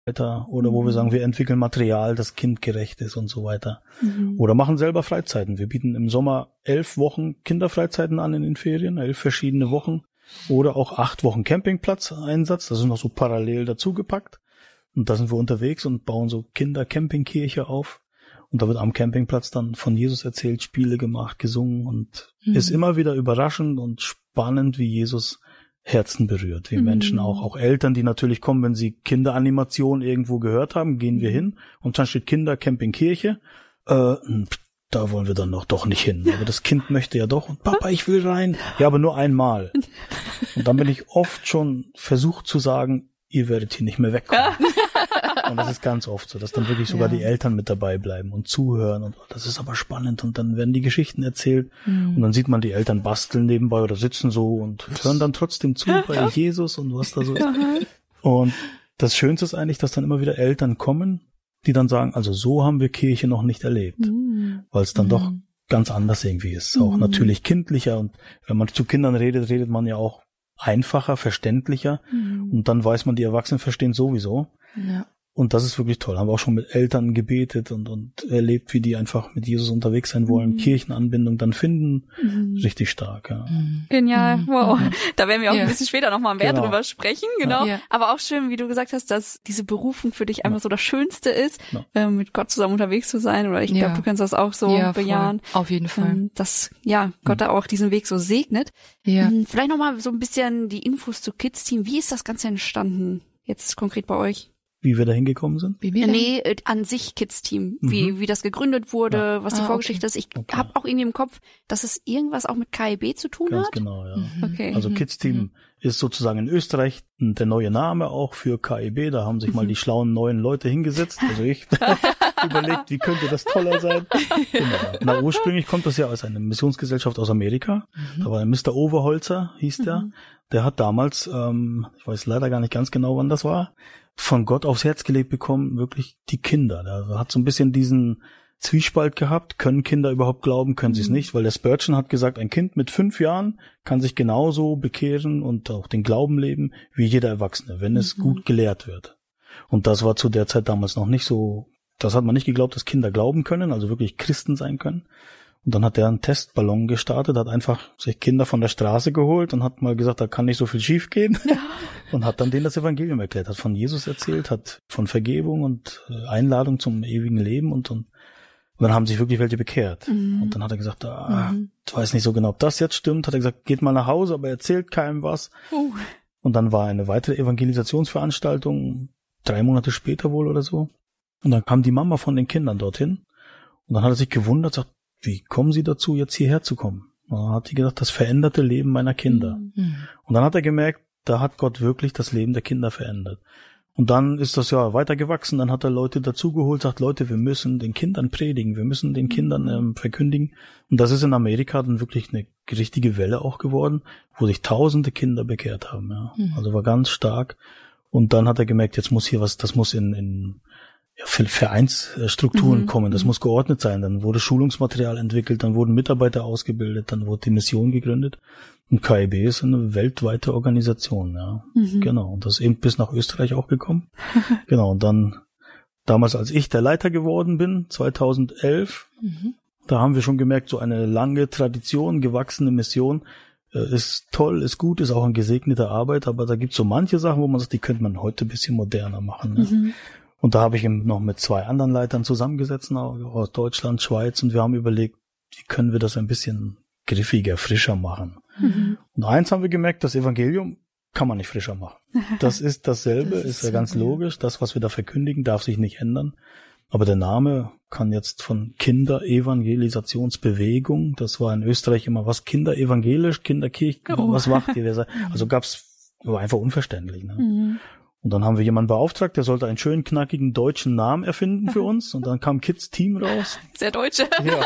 weiter. Oder wo wir sagen, wir entwickeln Material, das kindgerecht ist und so weiter. Oder machen selber Freizeiten. Wir bieten im Sommer 11 Wochen Kinderfreizeiten an in den Ferien, 11 verschiedene Wochen. Oder auch 8 Wochen Campingplatzeinsatz. Das ist noch so parallel dazugepackt. Und da sind wir unterwegs und bauen so Kindercampingkirche auf. Und da wird am Campingplatz dann von Jesus erzählt, Spiele gemacht, gesungen und ist immer wieder überraschend und spannend, wie Jesus Herzen berührt, wie Menschen auch Eltern, die natürlich kommen, wenn sie Kinderanimation irgendwo gehört haben, gehen wir hin und dann steht Kindercampingkirche, da wollen wir dann doch nicht hin, aber das Kind möchte ja doch und Papa, ich will rein, ja, aber nur einmal. Und dann bin ich oft schon versucht zu sagen, ihr werdet hier nicht mehr wegkommen. Und das ist ganz oft so, dass dann wirklich sogar die Eltern mit dabei bleiben und zuhören und das ist aber spannend und dann werden die Geschichten erzählt und dann sieht man die Eltern basteln nebenbei oder sitzen so und hören dann trotzdem zu bei Jesus und was da so ist. Und das Schönste ist eigentlich, dass dann immer wieder Eltern kommen, die dann sagen, also so haben wir Kirche noch nicht erlebt, weil es dann doch ganz anders irgendwie ist, auch natürlich kindlicher und wenn man zu Kindern redet man ja auch einfacher, verständlicher und dann weiß man, die Erwachsenen verstehen sowieso. Ja. Und das ist wirklich toll. Haben wir auch schon mit Eltern gebetet und erlebt, wie die einfach mit Jesus unterwegs sein wollen, Kirchenanbindung dann finden. Richtig stark, ja. Genial, wow. Da werden wir auch ein bisschen später nochmal mehr drüber sprechen, genau. Ja. Aber auch schön, wie du gesagt hast, dass diese Berufung für dich einfach so das Schönste ist, mit Gott zusammen unterwegs zu sein. Oder ich glaube, du kannst das auch so bejahen. Voll. Auf jeden Fall. Dass, Gott da auch diesen Weg so segnet. Ja. Vielleicht nochmal so ein bisschen die Infos zu Kids Team. Wie ist das Ganze entstanden? Jetzt konkret bei euch? Wie wir da hingekommen sind? Nee, an sich Kids Team. Wie das gegründet wurde, was die Vorgeschichte ist. Ich habe auch irgendwie im Kopf, dass es irgendwas auch mit KIB zu tun Ganz hat. Genau, ja. Okay. Also Kids Team ist sozusagen in Österreich der neue Name auch für KIB. Da haben sich mal die schlauen neuen Leute hingesetzt. Also ich überlegt, wie könnte das toller sein. Genau. Na, ursprünglich kommt das ja aus einer Missionsgesellschaft aus Amerika. Da war ein Mr. Overholzer, hieß der. Der hat damals, ich weiß leider gar nicht ganz genau, wann das war, von Gott aufs Herz gelegt bekommen, wirklich die Kinder. Der hat so ein bisschen diesen Zwiespalt gehabt. Können Kinder überhaupt glauben, können sie es nicht? Weil der Spurgeon hat gesagt, ein Kind mit 5 Jahren kann sich genauso bekehren und auch den Glauben leben wie jeder Erwachsene, wenn es gut gelehrt wird. Und das war zu der Zeit damals noch nicht so, das hat man nicht geglaubt, dass Kinder glauben können, also wirklich Christen sein können. Und dann hat er einen Testballon gestartet, hat einfach sich Kinder von der Straße geholt und hat mal gesagt, da kann nicht so viel schief gehen. Und hat dann denen das Evangelium erklärt, hat von Jesus erzählt, hat von Vergebung und Einladung zum ewigen Leben und dann haben sich wirklich welche bekehrt. Und dann hat er gesagt, ich weiß nicht so genau, ob das jetzt stimmt. Hat er gesagt, geht mal nach Hause, aber erzählt keinem was. Und dann war eine weitere Evangelisationsveranstaltung, 3 Monate später wohl oder so. Und dann kam die Mama von den Kindern dorthin. Und dann hat er sich gewundert, sagt, wie kommen Sie dazu, jetzt hierher zu kommen? Und dann hat sie gesagt, das veränderte Leben meiner Kinder. Und dann hat er gemerkt, da hat Gott wirklich das Leben der Kinder verändert. Und dann ist das weiter gewachsen. Dann hat er Leute dazugeholt, sagt, Leute, wir müssen den Kindern predigen, wir müssen den Kindern verkündigen. Und das ist in Amerika dann wirklich eine richtige Welle auch geworden, wo sich tausende Kinder bekehrt haben. Ja. Also war ganz stark. Und dann hat er gemerkt, jetzt muss hier was, das muss in Vereinsstrukturen kommen, das muss geordnet sein. Dann wurde Schulungsmaterial entwickelt, dann wurden Mitarbeiter ausgebildet, dann wurde die Mission gegründet. Und KIB ist eine weltweite Organisation, ja. Genau. Und das ist eben bis nach Österreich auch gekommen. Genau. Und dann, damals als ich der Leiter geworden bin, 2011, da haben wir schon gemerkt, so eine lange Tradition, gewachsene Mission, ist toll, ist gut, ist auch eine gesegnete Arbeit, aber da gibt es so manche Sachen, wo man sagt, die könnte man heute ein bisschen moderner machen. Ne? Und da habe ich eben noch mit 2 anderen Leitern zusammengesetzt aus Deutschland, Schweiz, und wir haben überlegt, wie können wir das ein bisschen griffiger, frischer machen. Und eins haben wir gemerkt, das Evangelium kann man nicht frischer machen. Das ist dasselbe, ist ja ganz logisch. Das, was wir da verkündigen, darf sich nicht ändern. Aber der Name kann jetzt von Kinderevangelisationsbewegung, das war in Österreich immer was, Kinderevangelisch, Kinderkirche, was macht ihr? Also war einfach unverständlich. Ne? Und dann haben wir jemanden beauftragt, der sollte einen schönen, knackigen deutschen Namen erfinden für uns. Und dann kam Kids Team raus. Sehr deutsche. Ja.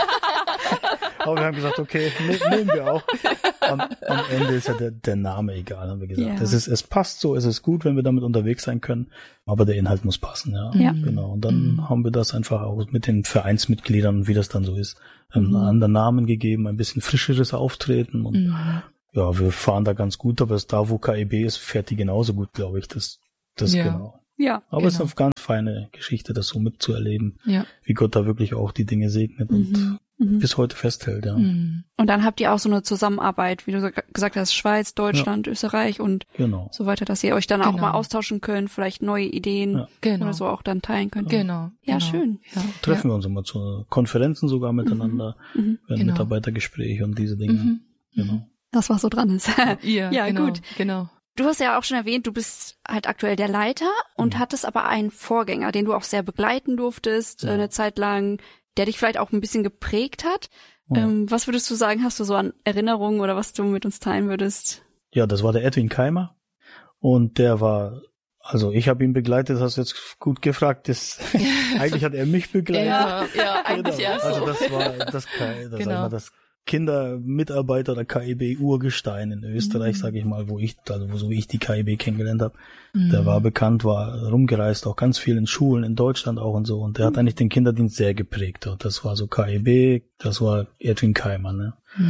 Aber wir haben gesagt, okay, nehmen wir auch. Am Ende ist ja der Name egal, haben wir gesagt. Ja. Es passt so, es ist gut, wenn wir damit unterwegs sein können. Aber der Inhalt muss passen, ja. Genau. Und dann haben wir das einfach auch mit den Vereinsmitgliedern, wie das dann so ist, einen anderen Namen gegeben, ein bisschen frischeres Auftreten. Und ja, wir fahren da ganz gut, aber da, wo KIB ist, fährt die genauso gut, glaube ich. Das genau. Ja. Aber es ist eine ganz feine Geschichte, das so mitzuerleben, Ja. wie Gott da wirklich auch die Dinge segnet und bis heute festhält, ja. Mhm. Und dann habt ihr auch so eine Zusammenarbeit, wie du gesagt hast, Schweiz, Deutschland, Österreich und Genau. so weiter, dass ihr euch dann auch mal austauschen könnt, vielleicht neue Ideen oder so auch dann teilen könnt. Genau. Ja, schön. Ja. Treffen wir uns immer zu Konferenzen sogar miteinander, werden Mitarbeitergespräche und diese Dinge. Genau. Das, was so dran ist. Ja, genau, gut. Genau. Du hast ja auch schon erwähnt, du bist halt aktuell der Leiter und hattest aber einen Vorgänger, den du auch sehr begleiten durftest, eine Zeit lang, der dich vielleicht auch ein bisschen geprägt hat. Ja. Was würdest du sagen, hast du so an Erinnerungen oder was du mit uns teilen würdest? Ja, das war der Edwin Keimer und der war, also ich habe ihn begleitet, hast jetzt gut gefragt, eigentlich hat er mich begleitet. Ja, eigentlich genau. erst so. Also das war das Kindermitarbeiter oder KIB-Urgestein in Österreich, sage ich mal, so wie ich die KIB kennengelernt habe. Der war bekannt, war rumgereist, auch ganz viel in Schulen, in Deutschland auch und so. Und der hat eigentlich den Kinderdienst sehr geprägt. Das war so KIB, das war Edwin Keimer, ne?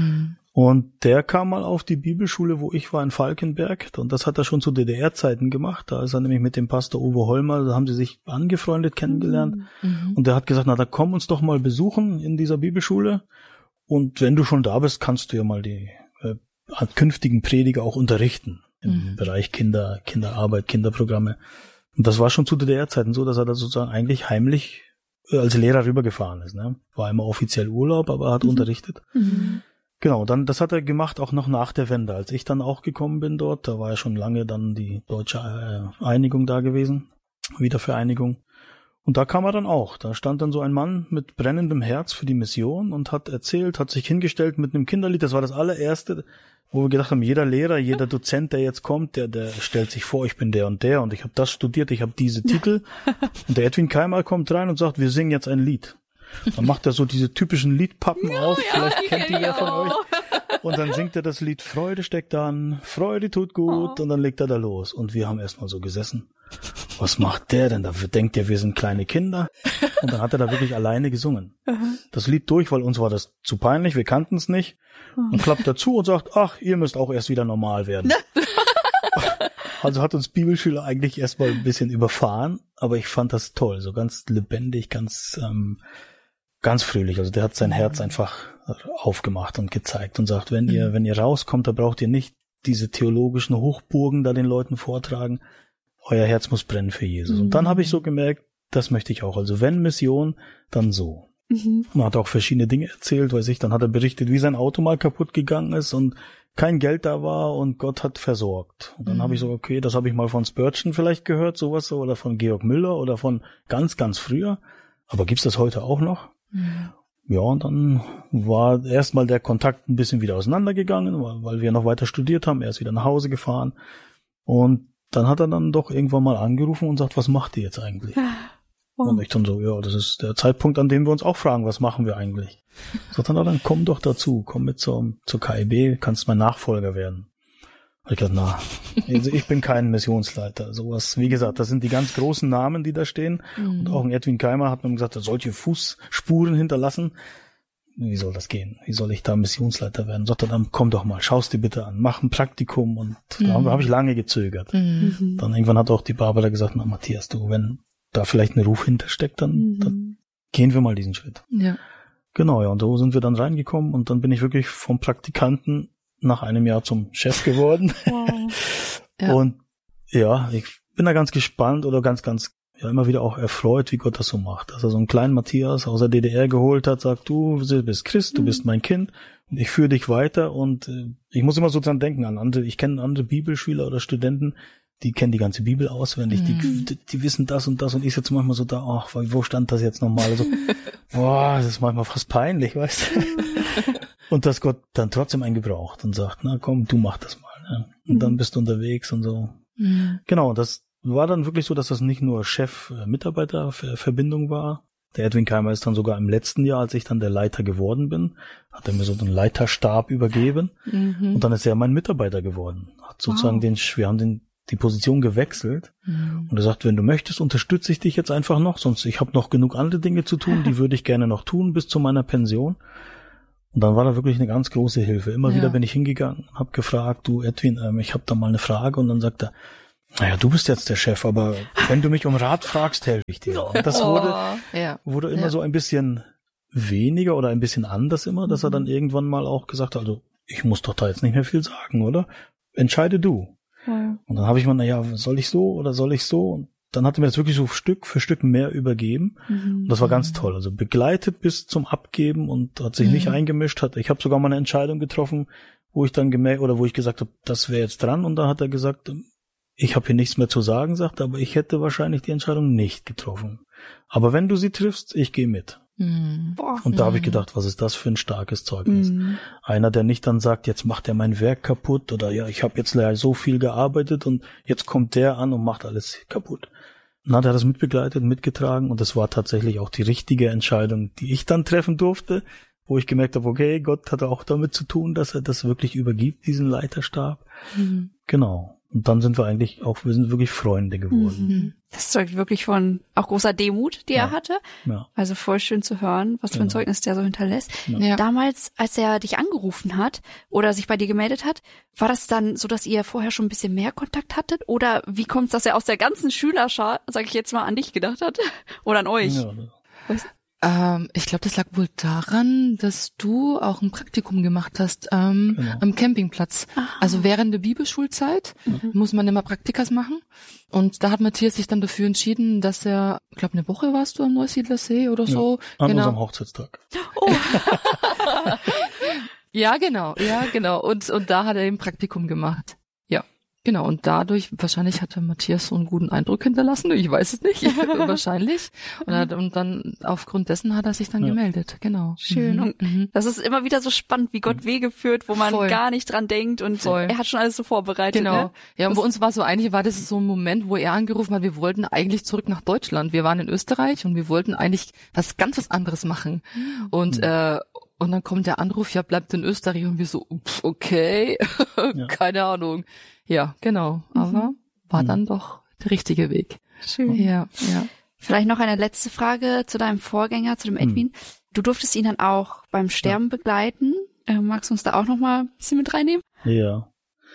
Und der kam mal auf die Bibelschule, wo ich war, in Falkenberg. Und das hat er schon zu DDR-Zeiten gemacht. Da ist er nämlich mit dem Pastor Uwe Holmer, da haben sie sich angefreundet, kennengelernt. Und der hat gesagt, na, da komm uns doch mal besuchen in dieser Bibelschule. Und wenn du schon da bist, kannst du ja mal die künftigen Prediger auch unterrichten im Bereich Kinderarbeit, Kinderprogramme. Und das war schon zu DDR-Zeiten so, dass er da sozusagen eigentlich heimlich als Lehrer rübergefahren ist. Ne? War immer offiziell Urlaub, aber hat unterrichtet. Genau, dann das hat er gemacht auch noch nach der Wende. Als ich dann auch gekommen bin dort, da war ja schon lange dann die deutsche Einigung da gewesen, Wiedervereinigung. Und da kam er dann auch. Da stand dann so ein Mann mit brennendem Herz für die Mission und hat erzählt, hat sich hingestellt mit einem Kinderlied. Das war das allererste, wo wir gedacht haben, jeder Lehrer, jeder Dozent, der jetzt kommt, der stellt sich vor, ich bin der und ich habe das studiert, ich habe diese Titel. Und der Edwin Keimer kommt rein und sagt, wir singen jetzt ein Lied. Dann macht er so diese typischen Liedpappen auf, vielleicht kennt die wer von euch. Und dann singt er das Lied Freude steckt an, Freude tut gut und dann legt er da los. Und wir haben erstmal so gesessen. Was macht der denn da? Denkt ihr, wir sind kleine Kinder? Und dann hat er da wirklich alleine gesungen. Das Lied durch, weil uns war das zu peinlich, wir kannten es nicht. Und klappt dazu und sagt, ach, ihr müsst auch erst wieder normal werden. Also hat uns Bibelschüler eigentlich erstmal ein bisschen überfahren, aber ich fand das toll, so ganz lebendig, ganz fröhlich. Also der hat sein Herz einfach aufgemacht und gezeigt und sagt, wenn ihr rauskommt, da braucht ihr nicht diese theologischen Hochburgen da den Leuten vortragen. Euer Herz muss brennen für Jesus. Und dann habe ich so gemerkt, das möchte ich auch. Also wenn Mission, dann so. Und hat auch verschiedene Dinge erzählt, dann hat er berichtet, wie sein Auto mal kaputt gegangen ist und kein Geld da war und Gott hat versorgt. Und dann habe ich so, okay, das habe ich mal von Spurgeon vielleicht gehört, sowas, oder von Georg Müller oder von ganz, ganz früher. Aber gibt's das heute auch noch? Ja, und dann war erstmal der Kontakt ein bisschen wieder auseinandergegangen, weil wir noch weiter studiert haben. Er ist wieder nach Hause gefahren. Und dann hat er dann doch irgendwann mal angerufen und sagt, was macht ihr jetzt eigentlich? Und ich dann so, ja, das ist der Zeitpunkt, an dem wir uns auch fragen, was machen wir eigentlich? Sagt dann komm doch dazu, komm mit zur KIB, kannst mein Nachfolger werden. Hab ich gedacht, also ich bin kein Missionsleiter. Sowas, wie gesagt, das sind die ganz großen Namen, die da stehen. Und auch ein Edwin Keimer hat mir gesagt, er solche Fußspuren hinterlassen. Wie soll das gehen? Wie soll ich da Missionsleiter werden? Sagt er dann, komm doch mal, schau's dir bitte an, mach ein Praktikum. Und da habe ich lange gezögert. Dann irgendwann hat auch die Barbara gesagt, na Matthias, du, wenn da vielleicht ein Ruf hintersteckt, dann gehen wir mal diesen Schritt. Ja. Genau, ja, und so sind wir dann reingekommen und dann bin ich wirklich vom Praktikanten nach einem Jahr zum Chef geworden. Wow. Ja. Und ja, ich bin da ganz gespannt oder ganz immer wieder auch erfreut, wie Gott das so macht. Dass er so einen kleinen Matthias aus der DDR geholt hat, sagt, du bist Christ, du bist mein Kind und ich führe dich weiter und ich muss immer so dran denken ich kenne andere Bibelschüler oder Studenten, die kennen die ganze Bibel auswendig, die wissen das und ich sitze manchmal so da, ach, wo stand das jetzt nochmal? Also, das ist manchmal fast peinlich, weißt du? Und dass Gott dann trotzdem einen gebraucht und sagt, na komm, du mach das mal. Ne? Und dann bist du unterwegs und so. Genau, das war dann wirklich so, dass das nicht nur Chef-Mitarbeiter-Verbindung war. Der Edwin Keimer ist dann sogar im letzten Jahr, als ich dann der Leiter geworden bin, hat er mir so einen Leiterstab übergeben. Und dann ist er mein Mitarbeiter geworden. Hat sozusagen wir haben die Position gewechselt. Und er sagt, wenn du möchtest, unterstütze ich dich jetzt einfach noch, sonst ich habe noch genug andere Dinge zu tun, die würde ich gerne noch tun bis zu meiner Pension. Und dann war da wirklich eine ganz große Hilfe. Immer wieder bin ich hingegangen, habe gefragt, du Edwin, ich habe da mal eine Frage und dann sagt er, Naja, du bist jetzt der Chef, aber wenn du mich um Rat fragst, helfe ich dir. Und das wurde immer so ein bisschen weniger oder ein bisschen anders immer, dass er dann irgendwann mal auch gesagt hat, also ich muss doch da jetzt nicht mehr viel sagen, oder? Entscheide du. Ja. Und dann habe ich mal, soll ich so oder soll ich so? Und dann hat er mir das wirklich so Stück für Stück mehr übergeben. Und das war ganz toll. Also begleitet bis zum Abgeben und hat sich nicht eingemischt. Ich habe sogar mal eine Entscheidung getroffen, wo ich dann wo ich gesagt habe, das wäre jetzt dran. Und da hat er gesagt, ich habe hier nichts mehr zu sagen, sagt er, aber ich hätte wahrscheinlich die Entscheidung nicht getroffen. Aber wenn du sie triffst, ich gehe mit. Und da habe ich gedacht, was ist das für ein starkes Zeugnis? Einer, der nicht dann sagt, jetzt macht er mein Werk kaputt oder ja, ich habe jetzt so viel gearbeitet und jetzt kommt der an und macht alles kaputt. Dann hat er das mitbegleitet, mitgetragen und das war tatsächlich auch die richtige Entscheidung, die ich dann treffen durfte, wo ich gemerkt habe, okay, Gott hatte auch damit zu tun, dass er das wirklich übergibt, diesen Leiterstab. Genau. Und dann sind wir sind wirklich Freunde geworden. Das zeugt wirklich von auch großer Demut, die er hatte. Ja. Also voll schön zu hören, was für ein Zeugnis der so hinterlässt. Ja. Damals, als er dich angerufen hat oder sich bei dir gemeldet hat, war das dann so, dass ihr vorher schon ein bisschen mehr Kontakt hattet? Oder wie kommt es, dass er aus der ganzen Schülerschar, sag ich jetzt mal, an dich gedacht hat? Oder an euch? Ja. Ich glaube, das lag wohl daran, dass du auch ein Praktikum gemacht hast am Campingplatz. Aha. Also während der Bibelschulzeit muss man immer Praktikas machen. Und da hat Matthias sich dann dafür entschieden, dass er, ich glaube, eine Woche warst du am Neusiedlersee oder so. An unserem Hochzeitstag. Oh. Ja, genau. Und da hat er eben Praktikum gemacht. Genau, und dadurch, wahrscheinlich hat der Matthias so einen guten Eindruck hinterlassen, ich weiß es nicht, wahrscheinlich. Und dann aufgrund dessen hat er sich dann gemeldet, genau. Schön. Das ist immer wieder so spannend, wie Gott Wege führt, wo man gar nicht dran denkt und er hat schon alles so vorbereitet. Genau. Ne? Ja, und bei uns war das so ein Moment, wo er angerufen hat, wir wollten eigentlich zurück nach Deutschland. Wir waren in Österreich und wir wollten eigentlich was anderes machen. Und dann kommt der Anruf, bleibt in Österreich und wir so, okay, keine Ahnung. Ja, genau. Aber war dann doch der richtige Weg. Schön. Ja. Vielleicht noch eine letzte Frage zu deinem Vorgänger, zu dem Edwin. Du durftest ihn dann auch beim Sterben begleiten. Magst du uns da auch noch mal ein bisschen mit reinnehmen? Ja,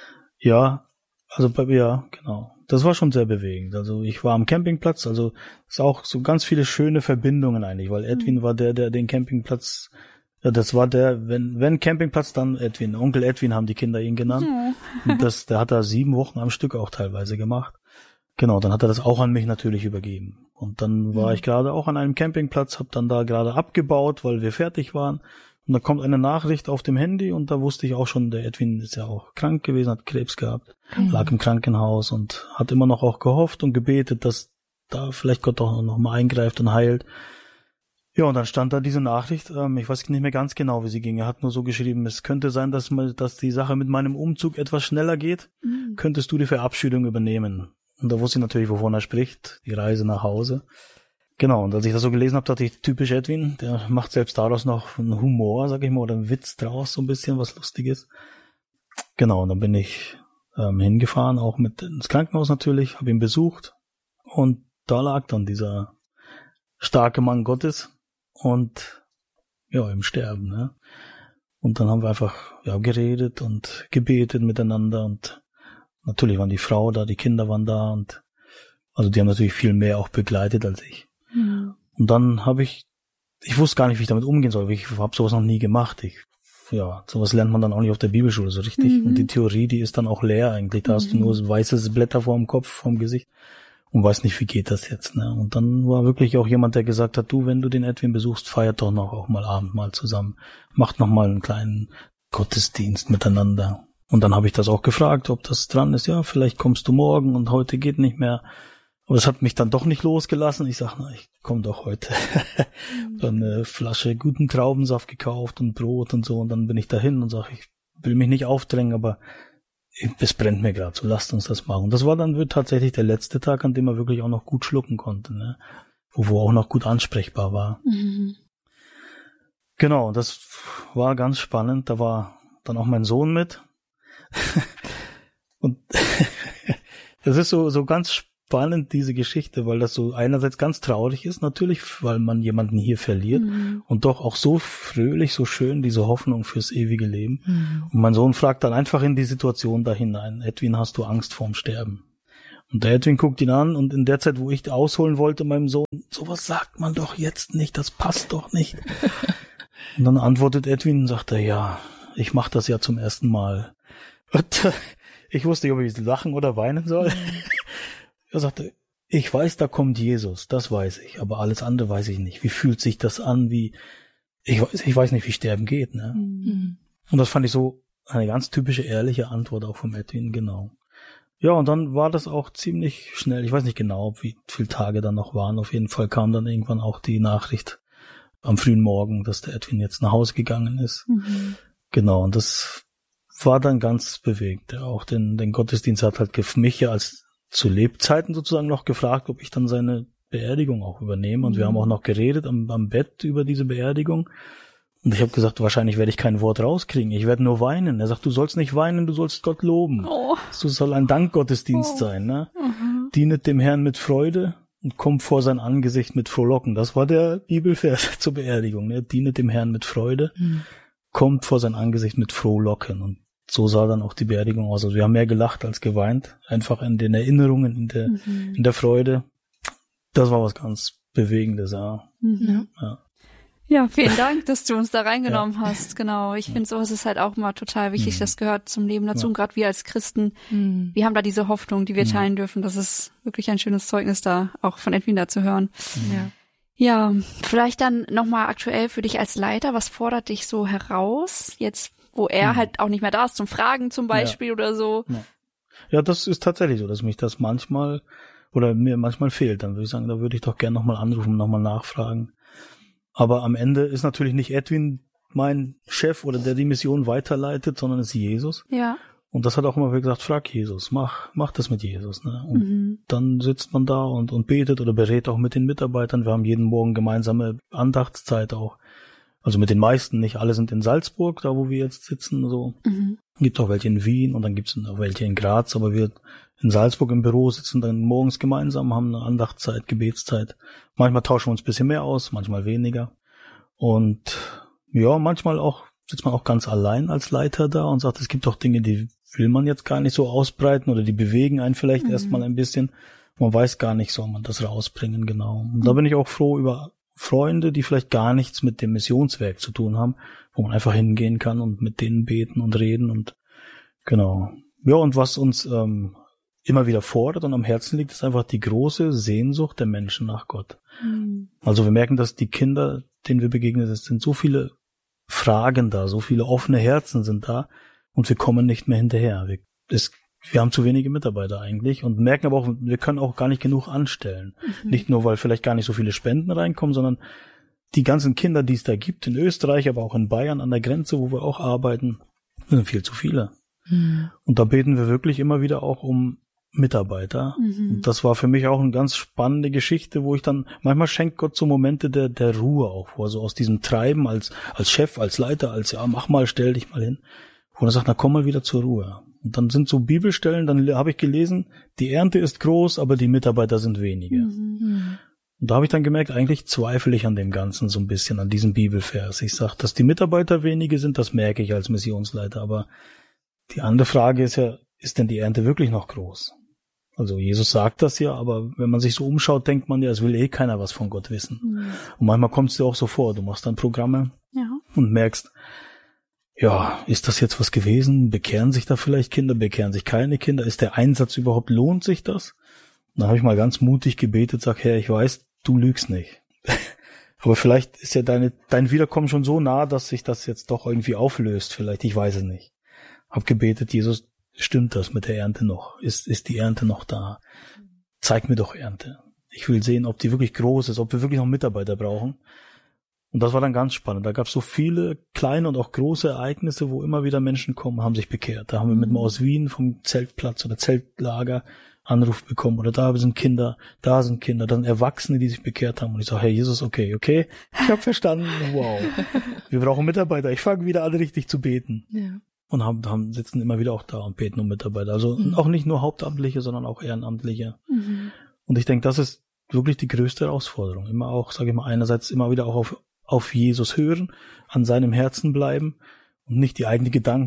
genau. Das war schon sehr bewegend. Also ich war am Campingplatz, also es ist auch so ganz viele schöne Verbindungen eigentlich, weil Edwin war der den Campingplatz. Ja, das war wenn Campingplatz, dann Edwin. Onkel Edwin haben die Kinder ihn genannt. Und der hat da 7 Wochen am Stück auch teilweise gemacht. Genau, dann hat er das auch an mich natürlich übergeben. Und dann war ich gerade auch an einem Campingplatz, hab dann da gerade abgebaut, weil wir fertig waren. Und da kommt eine Nachricht auf dem Handy und da wusste ich auch schon, der Edwin ist ja auch krank gewesen, hat Krebs gehabt, lag im Krankenhaus und hat immer noch auch gehofft und gebetet, dass da vielleicht Gott auch noch mal eingreift und heilt. Ja, und dann stand da diese Nachricht, ich weiß nicht mehr ganz genau, wie sie ging. Er hat nur so geschrieben, es könnte sein, dass die Sache mit meinem Umzug etwas schneller geht. Könntest du die Verabschiedung übernehmen? Und da wusste ich natürlich, wovon er spricht, die Reise nach Hause. Genau, und als ich das so gelesen habe, dachte ich, typisch Edwin, der macht selbst daraus noch einen Humor, sag ich mal, oder einen Witz draus, so ein bisschen was Lustiges. Genau, und dann bin ich hingefahren, auch mit ins Krankenhaus natürlich, habe ihn besucht. Und da lag dann dieser starke Mann Gottes. Und im Sterben, ne? Und dann haben wir einfach geredet und gebetet miteinander und natürlich waren die Frau da, die Kinder waren da und also die haben natürlich viel mehr auch begleitet als ich. Und dann ich wusste gar nicht, wie ich damit umgehen soll. Ich habe sowas noch nie gemacht. Sowas lernt man dann auch nicht auf der Bibelschule so richtig. Und die Theorie, die ist dann auch leer eigentlich. Da hast du nur weiße Blätter vor dem Kopf, vom Gesicht. Und weiß nicht, wie geht das jetzt, ne? Und dann war wirklich auch jemand, der gesagt hat, du, wenn du den Edwin besuchst, feiert doch noch auch mal Abendmahl zusammen. Macht noch mal einen kleinen Gottesdienst miteinander. Und dann habe ich das auch gefragt, ob das dran ist. Ja, vielleicht kommst du morgen und heute geht nicht mehr. Aber das hat mich dann doch nicht losgelassen. Ich sag, ich komme doch heute. Dann eine Flasche guten Traubensaft gekauft und Brot und so. Und dann bin ich dahin und sage, ich will mich nicht aufdrängen, aber es brennt mir gerade, so lasst uns das machen. Und das war dann tatsächlich der letzte Tag, an dem er wirklich auch noch gut schlucken konnte, ne? Wo er auch noch gut ansprechbar war. Genau, das war ganz spannend. Da war dann auch mein Sohn mit. Und das ist so ganz spannend, diese Geschichte, weil das so einerseits ganz traurig ist, natürlich, weil man jemanden hier verliert und doch auch so fröhlich, so schön, diese Hoffnung fürs ewige Leben. Und mein Sohn fragt dann einfach in die Situation da hinein, Edwin, hast du Angst vorm Sterben? Und der Edwin guckt ihn an und in der Zeit, wo ich ausholen wollte, meinem Sohn, sowas sagt man doch jetzt nicht, das passt doch nicht. Und dann antwortet Edwin und sagt ja, ich mache das ja zum ersten Mal. Und ich wusste nicht, ob ich lachen oder weinen soll. Er sagte, ich weiß, da kommt Jesus, das weiß ich, aber alles andere weiß ich nicht. Wie fühlt sich das an, ich weiß nicht, wie Sterben geht, ne? Mhm. Und das fand ich so eine ganz typische, ehrliche Antwort auch vom Edwin, genau. Ja, und dann war das auch ziemlich schnell, ich weiß nicht genau, wie viele Tage dann noch waren, auf jeden Fall kam dann irgendwann auch die Nachricht am frühen Morgen, dass der Edwin jetzt nach Hause gegangen ist. Mhm. Genau, und das war dann ganz bewegt. Auch den Gottesdienst hat halt mich ja als zu Lebzeiten sozusagen noch gefragt, ob ich dann seine Beerdigung auch übernehme. Und wir haben auch noch geredet am Bett über diese Beerdigung. Und ich habe gesagt, wahrscheinlich werde ich kein Wort rauskriegen. Ich werde nur weinen. Er sagt, du sollst nicht weinen, du sollst Gott loben. Oh. Das soll ein Dankgottesdienst sein. Ne? Mhm. Dienet dem Herrn mit Freude und kommt vor sein Angesicht mit Frohlocken. Das war der Bibelvers zur Beerdigung. Ne? Dienet dem Herrn mit Freude, kommt vor sein Angesicht mit Frohlocken. Und so sah dann auch die Beerdigung aus. Also wir haben mehr gelacht als geweint. Einfach in den Erinnerungen, in der Freude. Das war was ganz Bewegendes, ja. Mhm. Ja, vielen Dank, dass du uns da reingenommen hast. Genau. Ich finde, sowas ist halt auch immer total wichtig. Das gehört zum Leben dazu. Und gerade wir als Christen, wir haben da diese Hoffnung, die wir teilen dürfen. Das ist wirklich ein schönes Zeugnis da, auch von Edwin da zu hören. Ja, vielleicht dann nochmal aktuell für dich als Leiter. Was fordert dich so heraus? Jetzt, wo er halt auch nicht mehr da ist, zum Fragen zum Beispiel oder so. Ja, das ist tatsächlich so, dass mich das manchmal oder mir manchmal fehlt. Dann würde ich sagen, da würde ich doch gerne nochmal anrufen, nochmal nachfragen. Aber am Ende ist natürlich nicht Edwin mein Chef oder der die Mission weiterleitet, sondern es ist Jesus. Ja. Und das hat auch immer wieder gesagt, frag Jesus, mach das mit Jesus. Ne? Und dann sitzt man da und betet oder berät auch mit den Mitarbeitern. Wir haben jeden Morgen gemeinsame Andachtszeit auch. Also mit den meisten, nicht alle sind in Salzburg, da wo wir jetzt sitzen. So. Gibt auch welche in Wien und dann gibt es auch welche in Graz, aber wir in Salzburg im Büro sitzen dann morgens gemeinsam, haben eine Andachtszeit, Gebetszeit. Manchmal tauschen wir uns ein bisschen mehr aus, manchmal weniger. Und ja, manchmal auch sitzt man auch ganz allein als Leiter da und sagt, es gibt auch Dinge, die will man jetzt gar nicht so ausbreiten oder die bewegen einen vielleicht erstmal ein bisschen. Man weiß gar nicht, soll man das rausbringen, genau. Und da bin ich auch froh über Freunde, die vielleicht gar nichts mit dem Missionswerk zu tun haben, wo man einfach hingehen kann und mit denen beten und reden und genau. Ja, und was uns immer wieder fordert und am Herzen liegt, ist einfach die große Sehnsucht der Menschen nach Gott. Also wir merken, dass die Kinder, denen wir begegnen, es sind so viele Fragen da, so viele offene Herzen sind da und wir kommen nicht mehr hinterher. Wir haben zu wenige Mitarbeiter eigentlich und merken aber auch, wir können auch gar nicht genug anstellen. Nicht nur, weil vielleicht gar nicht so viele Spenden reinkommen, sondern die ganzen Kinder, die es da gibt, in Österreich, aber auch in Bayern an der Grenze, wo wir auch arbeiten, sind viel zu viele. Und da beten wir wirklich immer wieder auch um Mitarbeiter. Und das war für mich auch eine ganz spannende Geschichte, wo ich dann, manchmal schenkt Gott so Momente der Ruhe auch vor, so aus diesem Treiben als Chef, als Leiter, als ja, mach mal, stell dich mal hin. Wo er sagt, na komm mal wieder zur Ruhe. Und dann sind so Bibelstellen, dann habe ich gelesen, die Ernte ist groß, aber die Mitarbeiter sind wenige. Und da habe ich dann gemerkt, eigentlich zweifle ich an dem Ganzen so ein bisschen, an diesem Bibelvers. Ich sage, dass die Mitarbeiter wenige sind, das merke ich als Missionsleiter. Aber die andere Frage ist ja, ist denn die Ernte wirklich noch groß? Also Jesus sagt das ja, aber wenn man sich so umschaut, denkt man ja, es will keiner was von Gott wissen. Und manchmal kommt es dir auch so vor, du machst dann Programme und merkst, ja, ist das jetzt was gewesen? Bekehren sich da vielleicht Kinder? Bekehren sich keine Kinder? Ist der Einsatz überhaupt, lohnt sich das? Und dann habe ich mal ganz mutig gebetet, sag, Herr, ich weiß, du lügst nicht. Aber vielleicht ist ja dein Wiederkommen schon so nah, dass sich das jetzt doch irgendwie auflöst. Vielleicht, ich weiß es nicht. Hab gebetet, Jesus, stimmt das mit der Ernte noch? Ist die Ernte noch da? Zeig mir doch Ernte. Ich will sehen, ob die wirklich groß ist, ob wir wirklich noch Mitarbeiter brauchen. Und das war dann ganz spannend. Da gab es so viele kleine und auch große Ereignisse, wo immer wieder Menschen kommen, haben sich bekehrt. Da haben wir mit dem aus Wien vom Zeltplatz oder Zeltlager Anruf bekommen. Oder da sind Kinder, dann Erwachsene, die sich bekehrt haben. Und ich sage, Herr Jesus, okay, ich habe verstanden, wow. Wir brauchen Mitarbeiter. Ich fange wieder an, richtig zu beten. Ja. Und sitzen immer wieder auch da und beten um Mitarbeiter. Also auch nicht nur Hauptamtliche, sondern auch Ehrenamtliche. Und ich denke, das ist wirklich die größte Herausforderung. Immer auch, sage ich mal, einerseits immer wieder auch auf Jesus hören, an seinem Herzen bleiben und nicht die eigenen Gedanken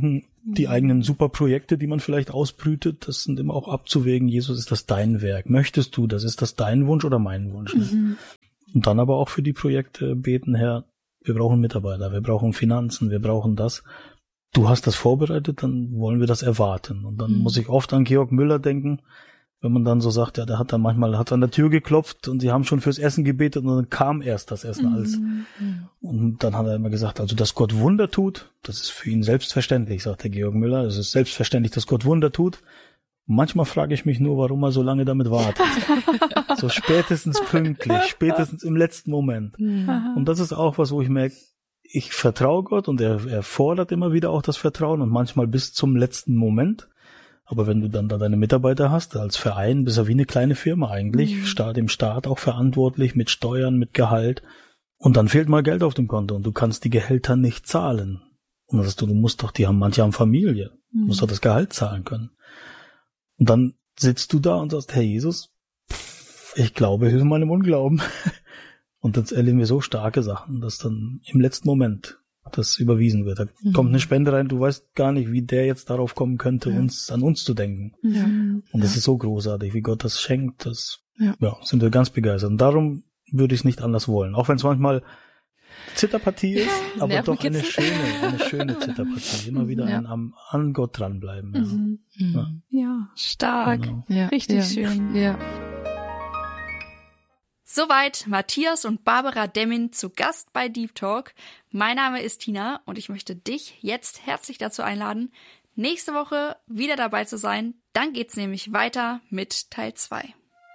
die eigenen Superprojekte, die man vielleicht ausbrütet, das sind immer auch abzuwägen, Jesus, ist das dein Werk? Möchtest du das? Ist das dein Wunsch oder mein Wunsch? Mhm. Und dann aber auch für die Projekte beten, Herr, wir brauchen Mitarbeiter, wir brauchen Finanzen, wir brauchen das. Du hast das vorbereitet, dann wollen wir das erwarten. Und dann muss ich oft an Georg Müller denken, wenn man dann so sagt, ja, der hat dann manchmal an der Tür geklopft und sie haben schon fürs Essen gebetet und dann kam erst das Essen als. Und dann hat er immer gesagt, also dass Gott Wunder tut, das ist für ihn selbstverständlich, sagt der Georg Müller. Es ist selbstverständlich, dass Gott Wunder tut. Und manchmal frage ich mich nur, warum er so lange damit wartet. So spätestens pünktlich, spätestens im letzten Moment. Und das ist auch was, wo ich merke, ich vertraue Gott und er fordert immer wieder auch das Vertrauen und manchmal bis zum letzten Moment. Aber wenn du dann da deine Mitarbeiter hast, als Verein bist du wie eine kleine Firma eigentlich, dem Staat auch verantwortlich, mit Steuern, mit Gehalt. Und dann fehlt mal Geld auf dem Konto und du kannst die Gehälter nicht zahlen. Und dann sagst du musst doch, manche haben Familie, du musst doch das Gehalt zahlen können. Und dann sitzt du da und sagst, Herr Jesus, ich glaube, hilf meinem Unglauben. Und dann erleben wir so starke Sachen, dass dann im letzten Moment das überwiesen wird. Da kommt eine Spende rein, du weißt gar nicht, wie der jetzt darauf kommen könnte, an uns zu denken. Ja. Und das ist so großartig, wie Gott das schenkt. Sind wir ganz begeistert. Und darum würde ich es nicht anders wollen. Auch wenn es manchmal Zitterpartie ist, aber doch eine schöne Zitterpartie. Immer wieder an Gott dranbleiben. Ja, stark. Genau. Ja. Richtig schön. Ja. Soweit Matthias und Barbara Demmin zu Gast bei Deep Talk. Mein Name ist Tina und ich möchte dich jetzt herzlich dazu einladen, nächste Woche wieder dabei zu sein. Dann geht's nämlich weiter mit Teil 2.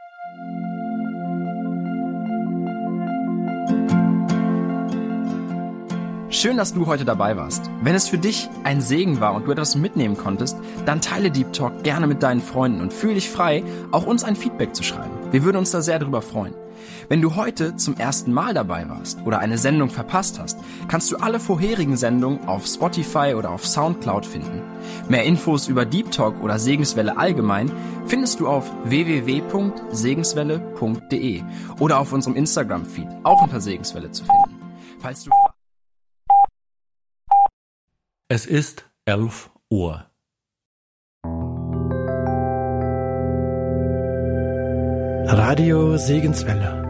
Schön, dass du heute dabei warst. Wenn es für dich ein Segen war und du etwas mitnehmen konntest, dann teile Deep Talk gerne mit deinen Freunden und fühl dich frei, auch uns ein Feedback zu schreiben. Wir würden uns da sehr darüber freuen. Wenn du heute zum ersten Mal dabei warst oder eine Sendung verpasst hast, kannst du alle vorherigen Sendungen auf Spotify oder auf Soundcloud finden. Mehr Infos über Deep Talk oder Segenswelle allgemein findest du auf www.segenswelle.de oder auf unserem Instagram-Feed, auch unter Segenswelle zu finden. Falls du Es ist 11 Uhr. Radio Segenswelle.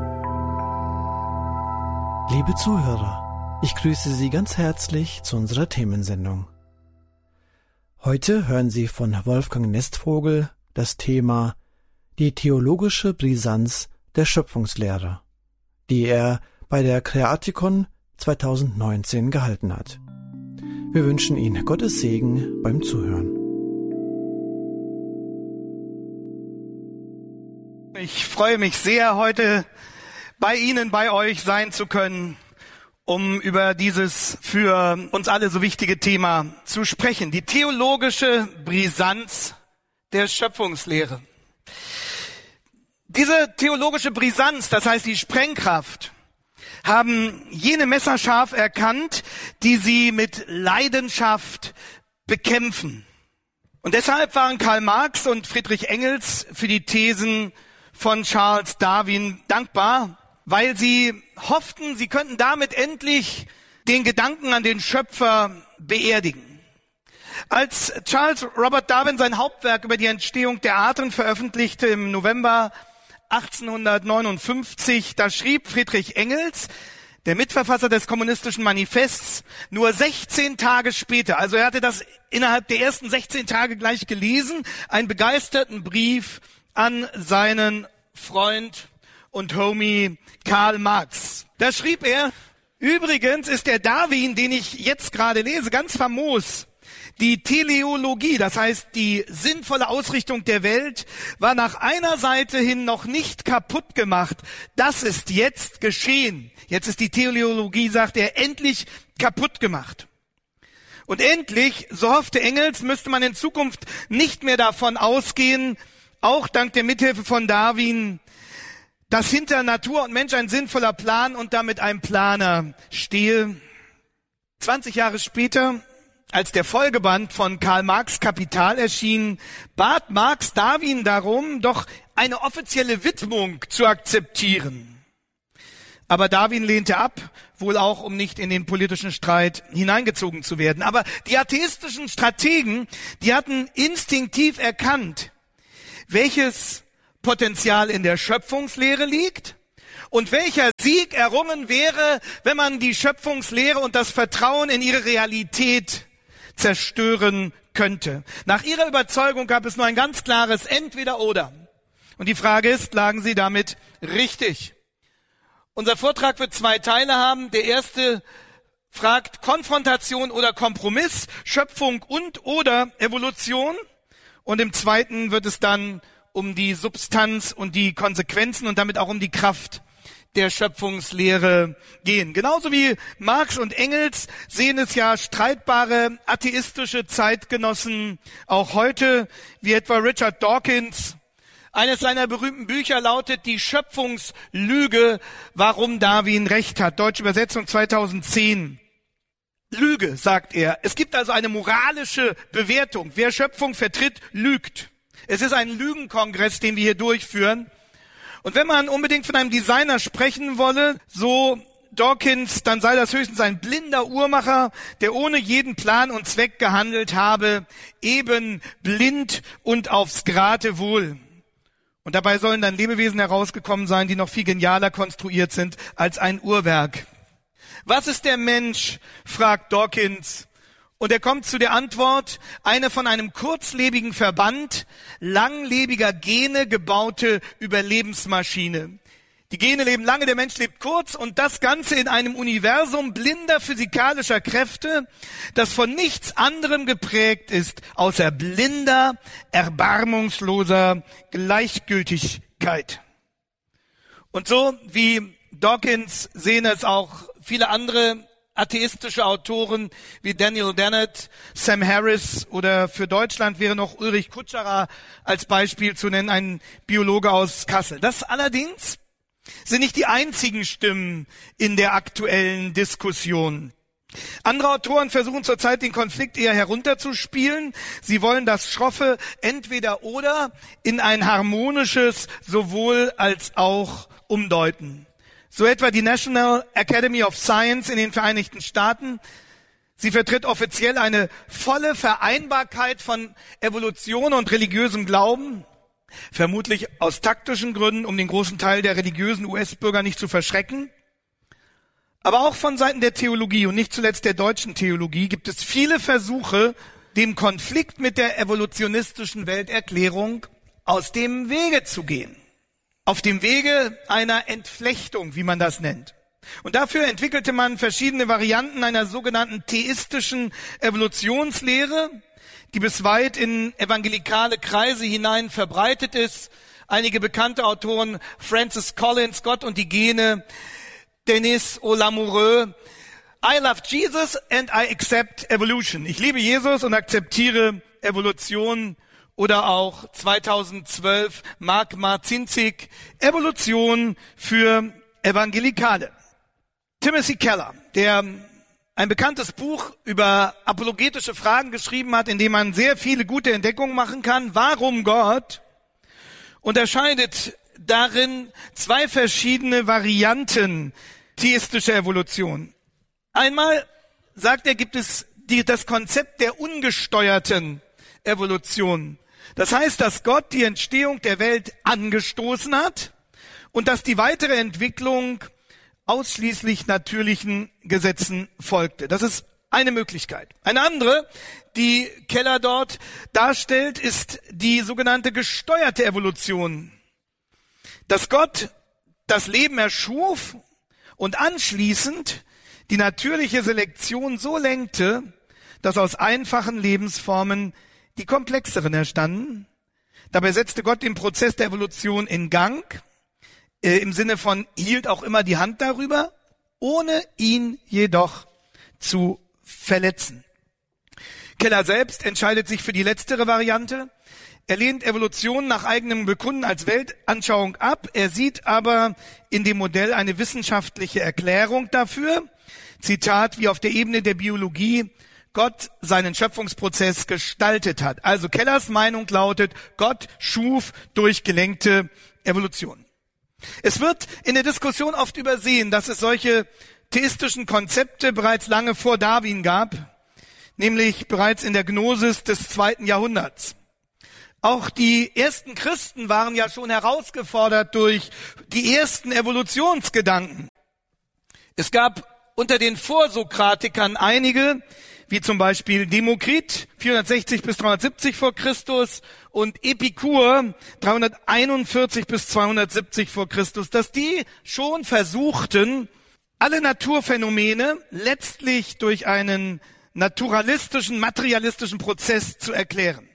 Liebe Zuhörer, ich grüße Sie ganz herzlich zu unserer Themensendung. Heute hören Sie von Wolfgang Nestvogel das Thema die theologische Brisanz der Schöpfungslehre, die er bei der Creaticon 2019 gehalten hat. Wir wünschen Ihnen Gottes Segen beim Zuhören. Ich freue mich sehr, heute bei Ihnen, bei euch sein zu können, um über dieses für uns alle so wichtige Thema zu sprechen. Die theologische Brisanz der Schöpfungslehre. Diese theologische Brisanz, das heißt die Sprengkraft, haben jene messerscharf erkannt, die sie mit Leidenschaft bekämpfen. Und deshalb waren Karl Marx und Friedrich Engels für die Thesen von Charles Darwin dankbar, weil sie hofften, sie könnten damit endlich den Gedanken an den Schöpfer beerdigen. Als Charles Robert Darwin sein Hauptwerk über die Entstehung der Arten veröffentlichte im November 1859, da schrieb Friedrich Engels, der Mitverfasser des Kommunistischen Manifests, nur 16 Tage später, also er hatte das innerhalb der ersten 16 Tage gleich gelesen, einen begeisterten Brief an seinen Freund und Homie Karl Marx. Da schrieb er, übrigens ist der Darwin, den ich jetzt gerade lese, ganz famos. Die Teleologie, das heißt die sinnvolle Ausrichtung der Welt, war nach einer Seite hin noch nicht kaputt gemacht. Das ist jetzt geschehen. Jetzt ist die Teleologie, sagt er, endlich kaputt gemacht. Und endlich, so hoffte Engels, müsste man in Zukunft nicht mehr davon ausgehen, auch dank der Mithilfe von Darwin, dass hinter Natur und Mensch ein sinnvoller Plan und damit ein Planer stehe. 20 Jahre später, als der Folgeband von Karl Marx Kapital erschien, bat Marx Darwin darum, doch eine offizielle Widmung zu akzeptieren. Aber Darwin lehnte ab, wohl auch, um nicht in den politischen Streit hineingezogen zu werden. Aber die atheistischen Strategen, die hatten instinktiv erkannt, welches Potenzial in der Schöpfungslehre liegt und welcher Sieg errungen wäre, wenn man die Schöpfungslehre und das Vertrauen in ihre Realität zerstören könnte. Nach ihrer Überzeugung gab es nur ein ganz klares Entweder-Oder. Und die Frage ist, lagen sie damit richtig? Unser Vortrag wird 2 Teile haben. Der erste fragt Konfrontation oder Kompromiss, Schöpfung und oder Evolution. Und im zweiten wird es dann um die Substanz und die Konsequenzen und damit auch um die Kraft der Schöpfungslehre gehen. Genauso wie Marx und Engels sehen es ja streitbare atheistische Zeitgenossen auch heute, wie etwa Richard Dawkins. Eines seiner berühmten Bücher lautet Die Schöpfungslüge, warum Darwin recht hat. Deutsche Übersetzung 2010. Lüge, sagt er. Es gibt also eine moralische Bewertung. Wer Schöpfung vertritt, lügt. Es ist ein Lügenkongress, den wir hier durchführen. Und wenn man unbedingt von einem Designer sprechen wolle, so Dawkins, dann sei das höchstens ein blinder Uhrmacher, der ohne jeden Plan und Zweck gehandelt habe, eben blind und aufs Geratewohl. Und dabei sollen dann Lebewesen herausgekommen sein, die noch viel genialer konstruiert sind als ein Uhrwerk. Was ist der Mensch? Fragt Dawkins. Und er kommt zu der Antwort, eine von einem kurzlebigen Verband langlebiger Gene gebaute Überlebensmaschine. Die Gene leben lange, der Mensch lebt kurz und das Ganze in einem Universum blinder physikalischer Kräfte, das von nichts anderem geprägt ist, außer blinder, erbarmungsloser Gleichgültigkeit. Und so wie Dawkins sehen es auch viele andere atheistische Autoren wie Daniel Dennett, Sam Harris oder für Deutschland wäre noch Ulrich Kutscherer als Beispiel zu nennen, ein Biologe aus Kassel. Das allerdings sind nicht die einzigen Stimmen in der aktuellen Diskussion. Andere Autoren versuchen zurzeit den Konflikt eher herunterzuspielen. Sie wollen das schroffe Entweder-Oder in ein harmonisches Sowohl als auch umdeuten. So etwa die National Academy of Science in den Vereinigten Staaten. Sie vertritt offiziell eine volle Vereinbarkeit von Evolution und religiösem Glauben. Vermutlich aus taktischen Gründen, um den großen Teil der religiösen US-Bürger nicht zu verschrecken. Aber auch von Seiten der Theologie und nicht zuletzt der deutschen Theologie gibt es viele Versuche, dem Konflikt mit der evolutionistischen Welterklärung aus dem Wege zu gehen. Auf dem Wege einer Entflechtung, wie man das nennt. Und dafür entwickelte man verschiedene Varianten einer sogenannten theistischen Evolutionslehre, die bis weit in evangelikale Kreise hinein verbreitet ist. Einige bekannte Autoren, Francis Collins, Gott und die Gene, Denis Olamoureux, I love Jesus and I accept evolution. Ich liebe Jesus und akzeptiere Evolution. Oder auch 2012 Mark Marcinzig, Evolution für Evangelikale. Timothy Keller, der ein bekanntes Buch über apologetische Fragen geschrieben hat, in dem man sehr viele gute Entdeckungen machen kann. Warum Gott? Unterscheidet darin 2 verschiedene Varianten theistischer Evolution. Einmal, sagt er, gibt es das Konzept der ungesteuerten Evolution. Das heißt, dass Gott die Entstehung der Welt angestoßen hat und dass die weitere Entwicklung ausschließlich natürlichen Gesetzen folgte. Das ist eine Möglichkeit. Eine andere, die Keller dort darstellt, ist die sogenannte gesteuerte Evolution. Dass Gott das Leben erschuf und anschließend die natürliche Selektion so lenkte, dass aus einfachen Lebensformen die komplexeren entstanden. Dabei setzte Gott den Prozess der Evolution in Gang, im Sinne von hielt auch immer die Hand darüber, ohne ihn jedoch zu verletzen. Keller selbst entscheidet sich für die letztere Variante. Er lehnt Evolution nach eigenem Bekunden als Weltanschauung ab. Er sieht aber in dem Modell eine wissenschaftliche Erklärung dafür. Zitat, wie auf der Ebene der Biologie Gott seinen Schöpfungsprozess gestaltet hat. Also Kellers Meinung lautet, Gott schuf durch gelenkte Evolution. Es wird in der Diskussion oft übersehen, dass es solche theistischen Konzepte bereits lange vor Darwin gab, nämlich bereits in der Gnosis des 2. Jahrhunderts. Auch die ersten Christen waren ja schon herausgefordert durch die ersten Evolutionsgedanken. Es gab unter den Vorsokratikern einige, wie zum Beispiel Demokrit, 460 bis 370 vor Christus, und Epikur, 341 bis 270 vor Christus, dass die schon versuchten, alle Naturphänomene letztlich durch einen naturalistischen, materialistischen Prozess zu erklären.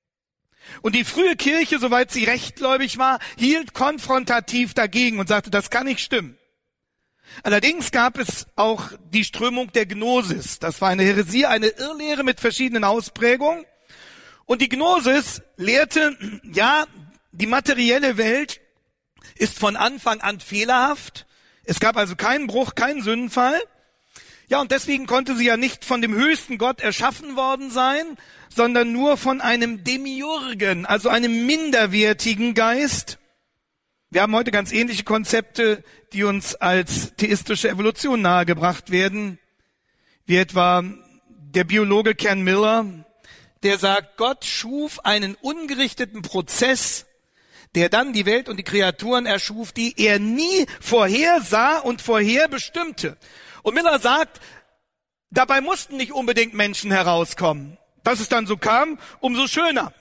Und die frühe Kirche, soweit sie rechtgläubig war, hielt konfrontativ dagegen und sagte, das kann nicht stimmen. Allerdings gab es auch die Strömung der Gnosis. Das war eine Häresie, eine Irrlehre mit verschiedenen Ausprägungen. Und die Gnosis lehrte, ja, die materielle Welt ist von Anfang an fehlerhaft. Es gab also keinen Bruch, keinen Sündenfall. Ja, und deswegen konnte sie ja nicht von dem höchsten Gott erschaffen worden sein, sondern nur von einem Demiurgen, also einem minderwertigen Geist. Wir haben heute ganz ähnliche Konzepte, die uns als theistische Evolution nahegebracht werden, wie etwa der Biologe Ken Miller, der sagt, Gott schuf einen ungerichteten Prozess, der dann die Welt und die Kreaturen erschuf, die er nie vorhersah und vorherbestimmte. Und Miller sagt, dabei mussten nicht unbedingt Menschen herauskommen. Dass es dann so kam, umso schöner.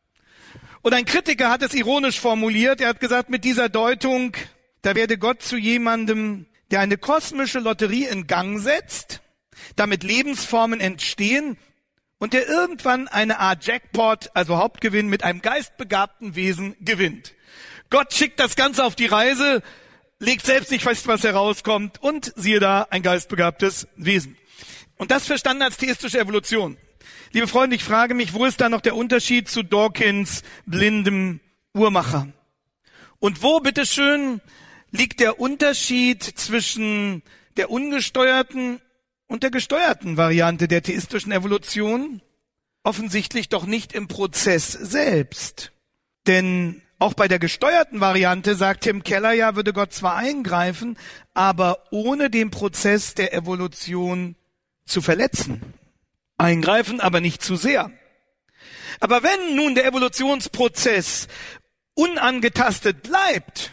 Und ein Kritiker hat es ironisch formuliert. Er hat gesagt, mit dieser Deutung, da werde Gott zu jemandem, der eine kosmische Lotterie in Gang setzt, damit Lebensformen entstehen und der irgendwann eine Art Jackpot, also Hauptgewinn, mit einem geistbegabten Wesen gewinnt. Gott schickt das Ganze auf die Reise, legt selbst nicht fest, was herauskommt, und siehe da, ein geistbegabtes Wesen. Und das verstanden als theistische Evolution. Liebe Freunde, ich frage mich, wo ist da noch der Unterschied zu Dawkins blindem Uhrmacher? Und wo, bitteschön, liegt der Unterschied zwischen der ungesteuerten und der gesteuerten Variante der theistischen Evolution? Offensichtlich doch nicht im Prozess selbst. Denn auch bei der gesteuerten Variante, sagt Tim Keller ja, würde Gott zwar eingreifen, aber ohne den Prozess der Evolution zu verletzen. Eingreifen, aber nicht zu sehr. Aber wenn nun der Evolutionsprozess unangetastet bleibt,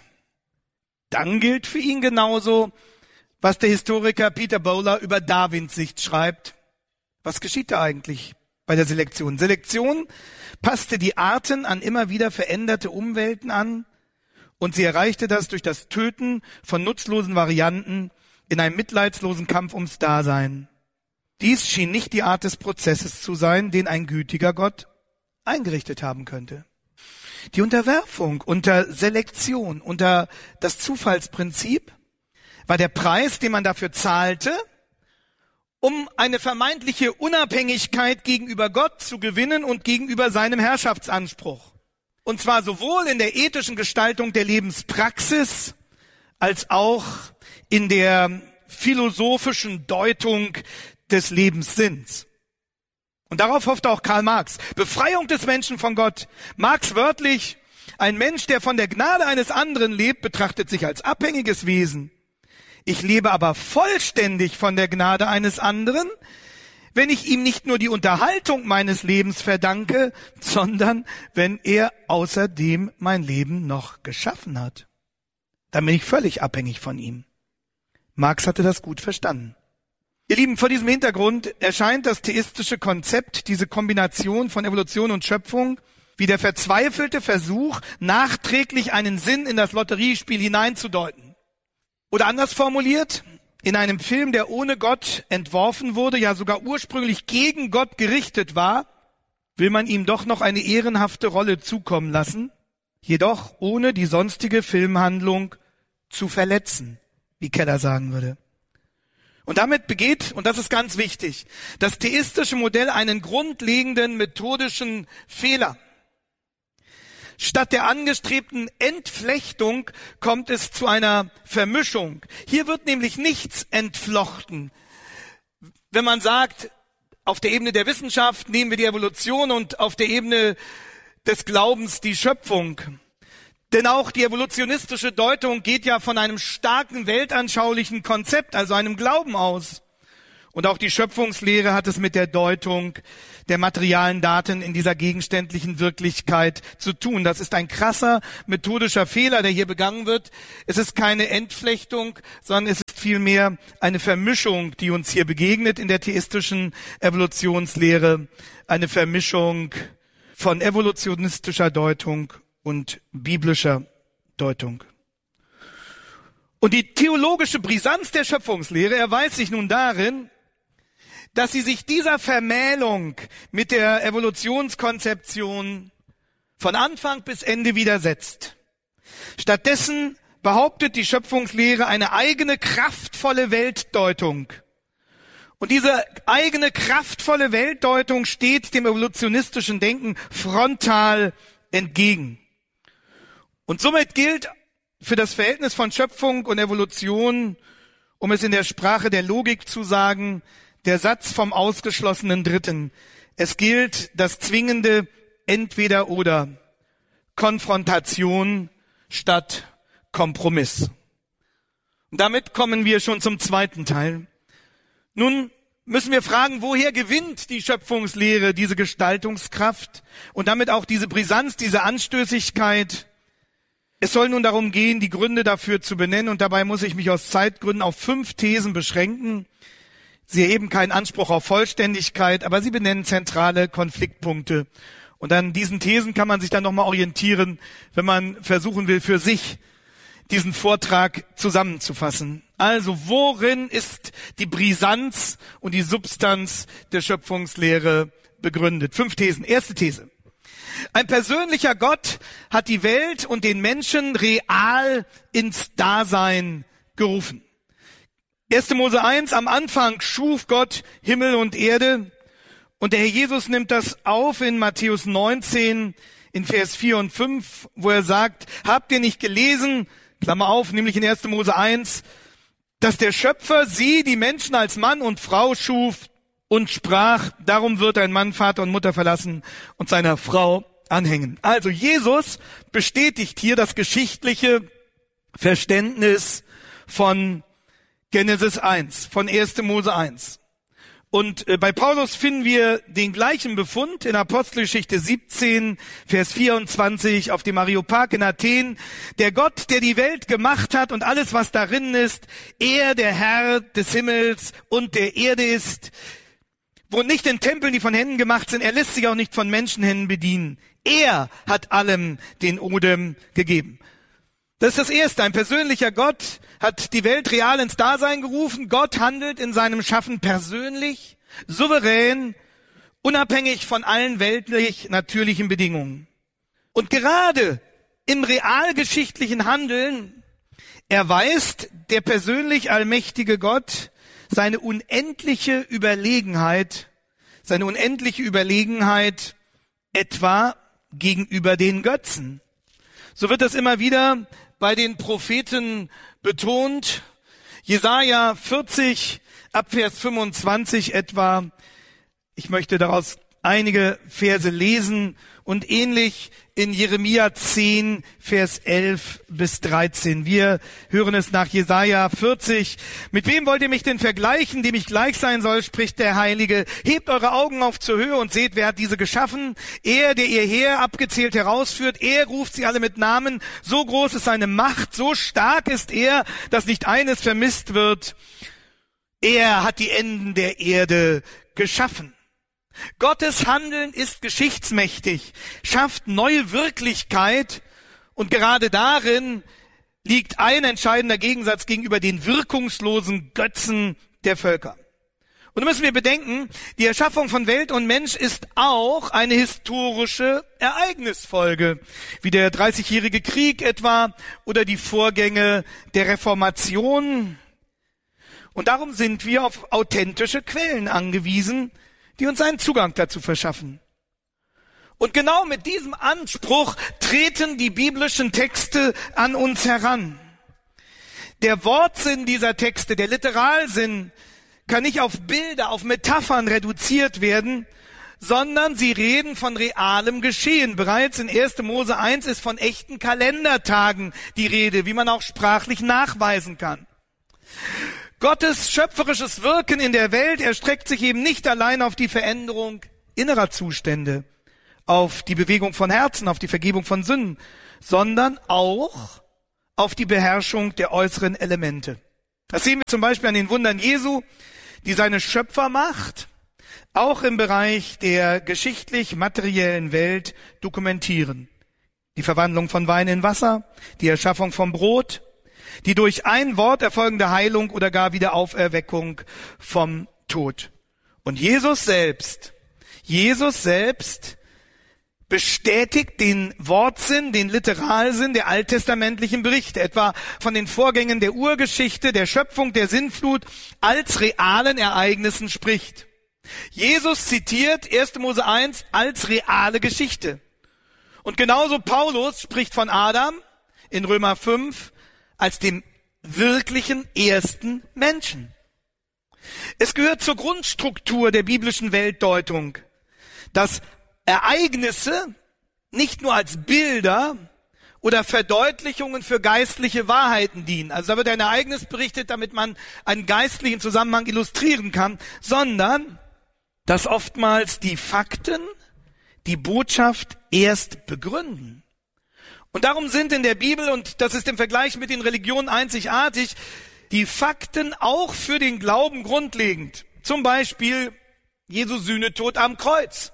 dann gilt für ihn genauso, was der Historiker Peter Bowler über Darwins Sicht schreibt. Was geschieht da eigentlich bei der Selektion? Selektion passte die Arten an immer wieder veränderte Umwelten an und sie erreichte das durch das Töten von nutzlosen Varianten in einem mitleidslosen Kampf ums Dasein. Dies schien nicht die Art des Prozesses zu sein, den ein gütiger Gott eingerichtet haben könnte. Die Unterwerfung unter Selektion, unter das Zufallsprinzip, war der Preis, den man dafür zahlte, um eine vermeintliche Unabhängigkeit gegenüber Gott zu gewinnen und gegenüber seinem Herrschaftsanspruch. Und zwar sowohl in der ethischen Gestaltung der Lebenspraxis als auch in der philosophischen Deutung des Lebenssinns. Und darauf hoffte auch Karl Marx. Befreiung des Menschen von Gott. Marx wörtlich, ein Mensch, der von der Gnade eines anderen lebt, betrachtet sich als abhängiges Wesen. Ich lebe aber vollständig von der Gnade eines anderen, wenn ich ihm nicht nur die Unterhaltung meines Lebens verdanke, sondern wenn er außerdem mein Leben noch geschaffen hat. Dann bin ich völlig abhängig von ihm. Marx hatte das gut verstanden. Ihr Lieben, vor diesem Hintergrund erscheint das theistische Konzept, diese Kombination von Evolution und Schöpfung, wie der verzweifelte Versuch, nachträglich einen Sinn in das Lotteriespiel hineinzudeuten. Oder anders formuliert, in einem Film, der ohne Gott entworfen wurde, ja sogar ursprünglich gegen Gott gerichtet war, will man ihm doch noch eine ehrenhafte Rolle zukommen lassen, jedoch ohne die sonstige Filmhandlung zu verletzen, wie Keller sagen würde. Und damit begeht, und das ist ganz wichtig, das theistische Modell einen grundlegenden methodischen Fehler. Statt der angestrebten Entflechtung kommt es zu einer Vermischung. Hier wird nämlich nichts entflochten. Wenn man sagt, auf der Ebene der Wissenschaft nehmen wir die Evolution und auf der Ebene des Glaubens die Schöpfung, Denn auch die evolutionistische Deutung geht ja von einem starken weltanschaulichen Konzept, also einem Glauben aus. Und auch die Schöpfungslehre hat es mit der Deutung der materialen Daten in dieser gegenständlichen Wirklichkeit zu tun. Das ist ein krasser methodischer Fehler, der hier begangen wird. Es ist keine Entflechtung, sondern es ist vielmehr eine Vermischung, die uns hier begegnet in der theistischen Evolutionslehre. Eine Vermischung von evolutionistischer Deutung und biblischer Deutung. Und die theologische Brisanz der Schöpfungslehre erweist sich nun darin, dass sie sich dieser Vermählung mit der Evolutionskonzeption von Anfang bis Ende widersetzt. Stattdessen behauptet die Schöpfungslehre eine eigene kraftvolle Weltdeutung. Und diese eigene kraftvolle Weltdeutung steht dem evolutionistischen Denken frontal entgegen. Und somit gilt für das Verhältnis von Schöpfung und Evolution, um es in der Sprache der Logik zu sagen, der Satz vom ausgeschlossenen Dritten. Es gilt das zwingende Entweder-Oder, Konfrontation statt Kompromiss. Und damit kommen wir schon zum zweiten Teil. Nun müssen wir fragen, woher gewinnt die Schöpfungslehre diese Gestaltungskraft und damit auch diese Brisanz, diese Anstößigkeit? Es soll nun darum gehen, die Gründe dafür zu benennen, und dabei muss ich mich aus Zeitgründen auf 5 Thesen beschränken. Sie erheben keinen Anspruch auf Vollständigkeit, aber sie benennen zentrale Konfliktpunkte. Und an diesen Thesen kann man sich dann nochmal orientieren, wenn man versuchen will, für sich diesen Vortrag zusammenzufassen. Also, worin ist die Brisanz und die Substanz der Schöpfungslehre begründet? 5 Thesen. Erste These. Ein persönlicher Gott hat die Welt und den Menschen real ins Dasein gerufen. 1. Mose 1, am Anfang schuf Gott Himmel und Erde. Und der Herr Jesus nimmt das auf in Matthäus 19, in Vers 4 und 5, wo er sagt, habt ihr nicht gelesen, Klammer auf, nämlich in 1. Mose 1, dass der Schöpfer sie, die Menschen, als Mann und Frau schuf und sprach, darum wird ein Mann Vater und Mutter verlassen und seiner Frau anhängen. Also Jesus bestätigt hier das geschichtliche Verständnis von Genesis 1, von 1. Mose 1. Und bei Paulus finden wir den gleichen Befund in Apostelgeschichte 17, Vers 24 auf dem Areopag in Athen. Der Gott, der die Welt gemacht hat und alles, was darin ist, er, der Herr des Himmels und der Erde ist, wohnt nicht in Tempeln, die von Händen gemacht sind. Er lässt sich auch nicht von Menschenhänden bedienen. Er hat allem den Odem gegeben. Das ist das Erste. Ein persönlicher Gott hat die Welt real ins Dasein gerufen. Gott handelt in seinem Schaffen persönlich, souverän, unabhängig von allen weltlich natürlichen Bedingungen. Und gerade im realgeschichtlichen Handeln erweist der persönlich allmächtige Gott seine unendliche Überlegenheit etwa gegenüber den Götzen. So wird das immer wieder bei den Propheten betont. Jesaja 40, ab Vers 25 etwa. Ich möchte daraus einige Verse lesen und ähnlich in Jeremia 10, Vers 11 bis 13. Wir hören es nach Jesaja 40. Mit wem wollt ihr mich denn vergleichen, dem ich gleich sein soll, spricht der Heilige. Hebt eure Augen auf zur Höhe und seht, wer hat diese geschaffen. Er, der ihr Heer abgezählt herausführt, er ruft sie alle mit Namen. So groß ist seine Macht, so stark ist er, dass nicht eines vermisst wird. Er hat die Enden der Erde geschaffen. Gottes Handeln ist geschichtsmächtig, schafft neue Wirklichkeit, und gerade darin liegt ein entscheidender Gegensatz gegenüber den wirkungslosen Götzen der Völker. Und da müssen wir bedenken, die Erschaffung von Welt und Mensch ist auch eine historische Ereignisfolge, wie der 30-jährige Krieg etwa oder die Vorgänge der Reformation. Und darum sind wir auf authentische Quellen angewiesen, die uns einen Zugang dazu verschaffen. Und genau mit diesem Anspruch treten die biblischen Texte an uns heran. Der Wortsinn dieser Texte, der Literalsinn, kann nicht auf Bilder, auf Metaphern reduziert werden, sondern sie reden von realem Geschehen. Bereits in 1. Mose 1 ist von echten Kalendertagen die Rede, wie man auch sprachlich nachweisen kann. Gottes schöpferisches Wirken in der Welt erstreckt sich eben nicht allein auf die Veränderung innerer Zustände, auf die Bewegung von Herzen, auf die Vergebung von Sünden, sondern auch auf die Beherrschung der äußeren Elemente. Das sehen wir zum Beispiel an den Wundern Jesu, die seine Schöpfermacht auch im Bereich der geschichtlich-materiellen Welt dokumentieren. Die Verwandlung von Wein in Wasser, die Erschaffung vom Brot, die durch ein Wort erfolgende Heilung oder gar Wiederauferweckung vom Tod. Und Jesus selbst bestätigt den Wortsinn, den Literalsinn der alttestamentlichen Berichte, etwa von den Vorgängen der Urgeschichte, der Schöpfung, der Sintflut, als realen Ereignissen spricht. Jesus zitiert 1. Mose 1 als reale Geschichte. Und genauso Paulus spricht von Adam in Römer 5 als dem wirklichen ersten Menschen. Es gehört zur Grundstruktur der biblischen Weltdeutung, dass Ereignisse nicht nur als Bilder oder Verdeutlichungen für geistliche Wahrheiten dienen. Also da wird ein Ereignis berichtet, damit man einen geistlichen Zusammenhang illustrieren kann, sondern dass oftmals die Fakten die Botschaft erst begründen. Und darum sind in der Bibel, und das ist im Vergleich mit den Religionen einzigartig, die Fakten auch für den Glauben grundlegend. Zum Beispiel Jesu Sühnetod am Kreuz.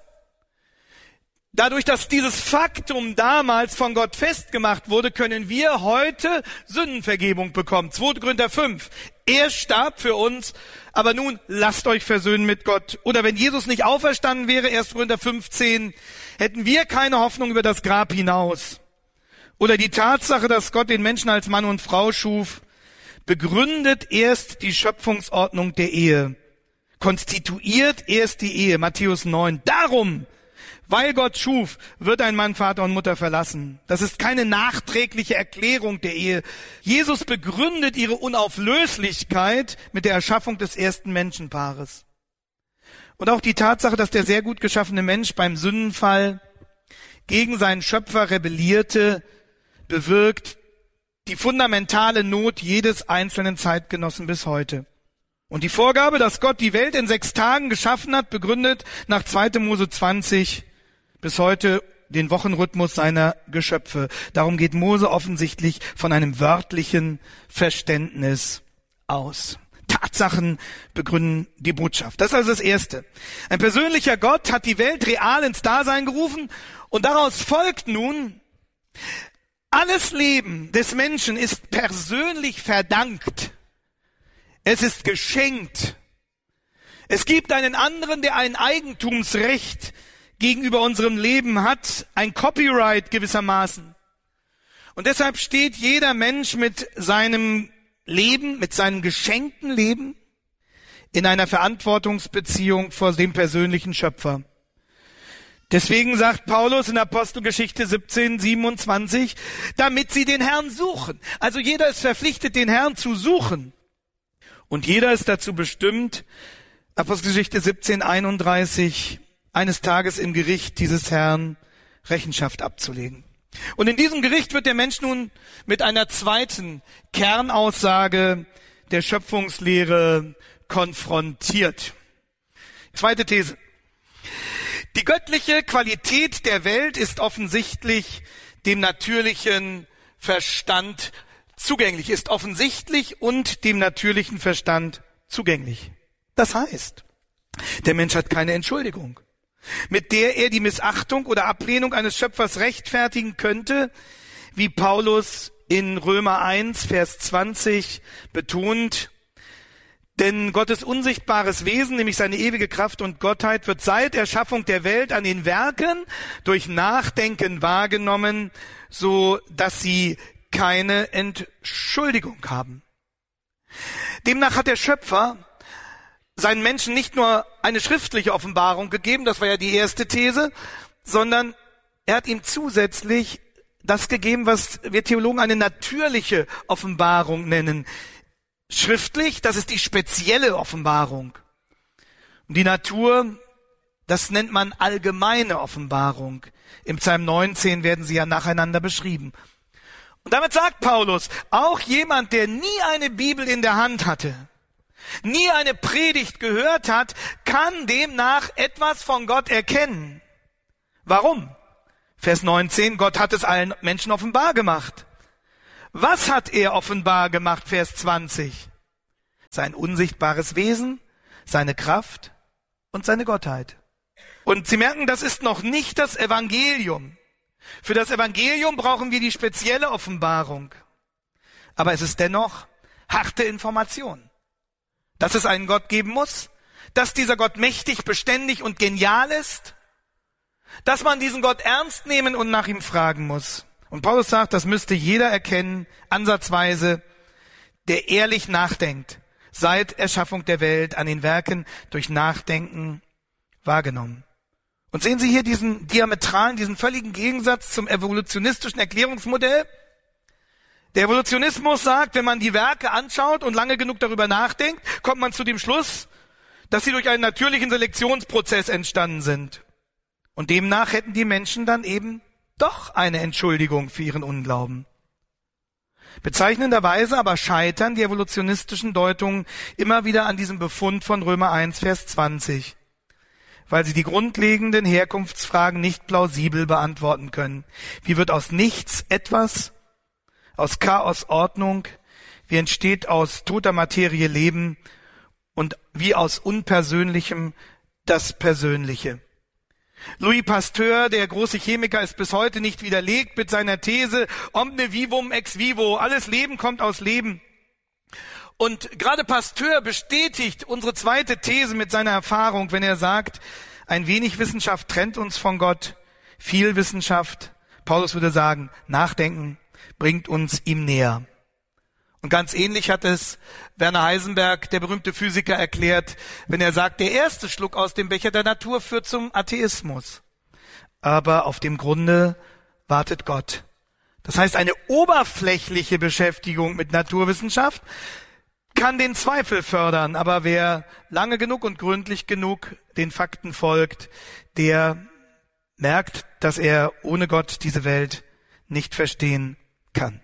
Dadurch, dass dieses Faktum damals von Gott festgemacht wurde, können wir heute Sündenvergebung bekommen. 2. Korinther 5. Er starb für uns, aber nun lasst euch versöhnen mit Gott. Oder wenn Jesus nicht auferstanden wäre, 1. Korinther 15, hätten wir keine Hoffnung über das Grab hinaus. Oder die Tatsache, dass Gott den Menschen als Mann und Frau schuf, begründet erst die Schöpfungsordnung der Ehe, konstituiert erst die Ehe, Matthäus 9. Darum, weil Gott schuf, wird ein Mann Vater und Mutter verlassen. Das ist keine nachträgliche Erklärung der Ehe. Jesus begründet ihre Unauflöslichkeit mit der Erschaffung des ersten Menschenpaares. Und auch die Tatsache, dass der sehr gut geschaffene Mensch beim Sündenfall gegen seinen Schöpfer rebellierte, bewirkt die fundamentale Not jedes einzelnen Zeitgenossen bis heute. Und die Vorgabe, dass Gott die Welt in 6 Tagen geschaffen hat, begründet nach 2. Mose 20 bis heute den Wochenrhythmus seiner Geschöpfe. Darum geht Mose offensichtlich von einem wörtlichen Verständnis aus. Tatsachen begründen die Botschaft. Das ist also das Erste. Ein persönlicher Gott hat die Welt real ins Dasein gerufen und daraus folgt nun, alles Leben des Menschen ist persönlich verdankt. Es ist geschenkt. Es gibt einen anderen, der ein Eigentumsrecht gegenüber unserem Leben hat, ein Copyright gewissermaßen. Und deshalb steht jeder Mensch mit seinem Leben, mit seinem geschenkten Leben in einer Verantwortungsbeziehung vor dem persönlichen Schöpfer. Deswegen sagt Paulus in Apostelgeschichte 17:27, damit sie den Herrn suchen. Also jeder ist verpflichtet, den Herrn zu suchen. Und jeder ist dazu bestimmt, Apostelgeschichte 17:31, eines Tages im Gericht dieses Herrn Rechenschaft abzulegen. Und in diesem Gericht wird der Mensch nun mit einer zweiten Kernaussage der Schöpfungslehre konfrontiert. Zweite These. Die göttliche Qualität der Welt ist offensichtlich dem natürlichen Verstand zugänglich, ist offensichtlich und dem natürlichen Verstand zugänglich. Das heißt, der Mensch hat keine Entschuldigung, mit der er die Missachtung oder Ablehnung eines Schöpfers rechtfertigen könnte, wie Paulus in Römer 1, Vers 20 betont. Denn Gottes unsichtbares Wesen, nämlich seine ewige Kraft und Gottheit, wird seit Erschaffung der Welt an den Werken durch Nachdenken wahrgenommen, so dass sie keine Entschuldigung haben. Demnach hat der Schöpfer seinen Menschen nicht nur eine schriftliche Offenbarung gegeben, das war ja die erste These, sondern er hat ihm zusätzlich das gegeben, was wir Theologen eine natürliche Offenbarung nennen. Schriftlich, das ist die spezielle Offenbarung. Und die Natur, Das nennt man allgemeine Offenbarung. Im Psalm 19 werden sie ja nacheinander beschrieben. Und damit sagt Paulus, auch jemand, der nie eine Bibel in der Hand hatte, nie eine Predigt gehört hat, kann demnach etwas von Gott erkennen. Warum? Vers 19, Gott hat es allen Menschen offenbar gemacht. Was hat er offenbar gemacht? Vers 20. Sein unsichtbares Wesen, seine Kraft und seine Gottheit. Und Sie merken, das ist noch nicht das Evangelium. Für das Evangelium brauchen wir die spezielle Offenbarung. Aber es ist dennoch harte Information. Dass es einen Gott geben muss, dass dieser Gott mächtig, beständig und genial ist, dass man diesen Gott ernst nehmen und nach ihm fragen muss. Und Paulus sagt, das müsste jeder erkennen, ansatzweise, der ehrlich nachdenkt, seit Erschaffung der Welt an den Werken durch Nachdenken wahrgenommen. Und sehen Sie hier diesen völligen Gegensatz zum evolutionistischen Erklärungsmodell? Der Evolutionismus sagt, wenn man die Werke anschaut und lange genug darüber nachdenkt, kommt man zu dem Schluss, dass sie durch einen natürlichen Selektionsprozess entstanden sind. Und demnach hätten die Menschen dann eben doch eine Entschuldigung für ihren Unglauben. Bezeichnenderweise aber scheitern die evolutionistischen Deutungen immer wieder an diesem Befund von Römer 1, Vers 20, weil sie die grundlegenden Herkunftsfragen nicht plausibel beantworten können. Wie wird aus nichts etwas, aus Chaos Ordnung, wie entsteht aus toter Materie Leben und wie aus Unpersönlichem das Persönliche? Louis Pasteur, der große Chemiker, ist bis heute nicht widerlegt mit seiner These omne vivum ex vivo, alles Leben kommt aus Leben. Und gerade Pasteur bestätigt unsere zweite These mit seiner Erfahrung, wenn er sagt, ein wenig Wissenschaft trennt uns von Gott, viel Wissenschaft, Paulus würde sagen, Nachdenken bringt uns ihm näher. Und ganz ähnlich hat es Werner Heisenberg, der berühmte Physiker, erklärt, wenn er sagt, der erste Schluck aus dem Becher der Natur führt zum Atheismus. Aber auf dem Grunde wartet Gott. Das heißt, eine oberflächliche Beschäftigung mit Naturwissenschaft kann den Zweifel fördern, aber wer lange genug und gründlich genug den Fakten folgt, der merkt, dass er ohne Gott diese Welt nicht verstehen kann.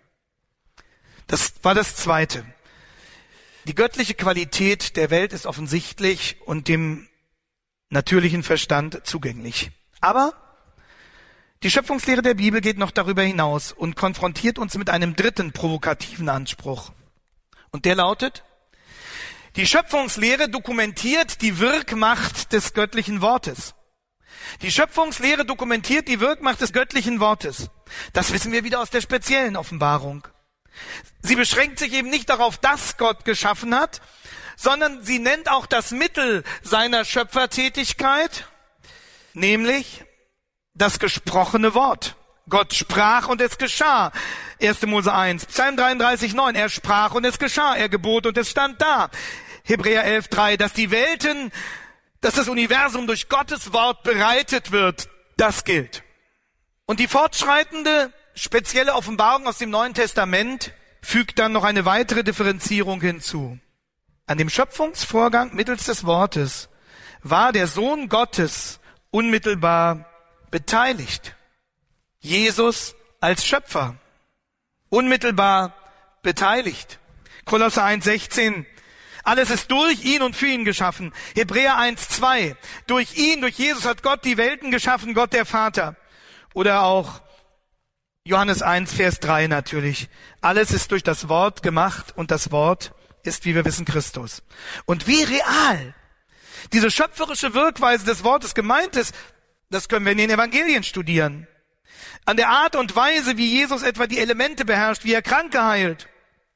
Das war das Zweite. Die göttliche Qualität der Welt ist offensichtlich und dem natürlichen Verstand zugänglich. Aber die Schöpfungslehre der Bibel geht noch darüber hinaus und konfrontiert uns mit einem dritten provokativen Anspruch. Und der lautet, die Schöpfungslehre dokumentiert die Wirkmacht des göttlichen Wortes. Die Schöpfungslehre dokumentiert die Wirkmacht des göttlichen Wortes. Das wissen wir wieder aus der speziellen Offenbarung. Sie beschränkt sich eben nicht darauf, dass Gott geschaffen hat, sondern sie nennt auch das Mittel seiner Schöpfertätigkeit, nämlich das gesprochene Wort. Gott sprach und es geschah. 1. Mose 1, Psalm 33, 9. Er sprach und es geschah. Er gebot und es stand da. Hebräer 11, 3. Dass die Welten, dass das Universum durch Gottes Wort bereitet wird, das gilt. Und die fortschreitende spezielle Offenbarung aus dem Neuen Testament fügt dann noch eine weitere Differenzierung hinzu. An dem Schöpfungsvorgang mittels des Wortes war der Sohn Gottes unmittelbar beteiligt. Jesus als Schöpfer, unmittelbar beteiligt. Kolosser 1,16, alles ist durch ihn und für ihn geschaffen. Hebräer 1,2, durch ihn, durch Jesus hat Gott die Welten geschaffen, Gott der Vater. Oder auch Johannes 1, Vers 3 natürlich. Alles ist durch das Wort gemacht und das Wort ist, wie wir wissen, Christus. Und wie real diese schöpferische Wirkweise des Wortes gemeint ist, das können wir in den Evangelien studieren. An der Art und Weise, wie Jesus etwa die Elemente beherrscht, wie er Kranke heilt.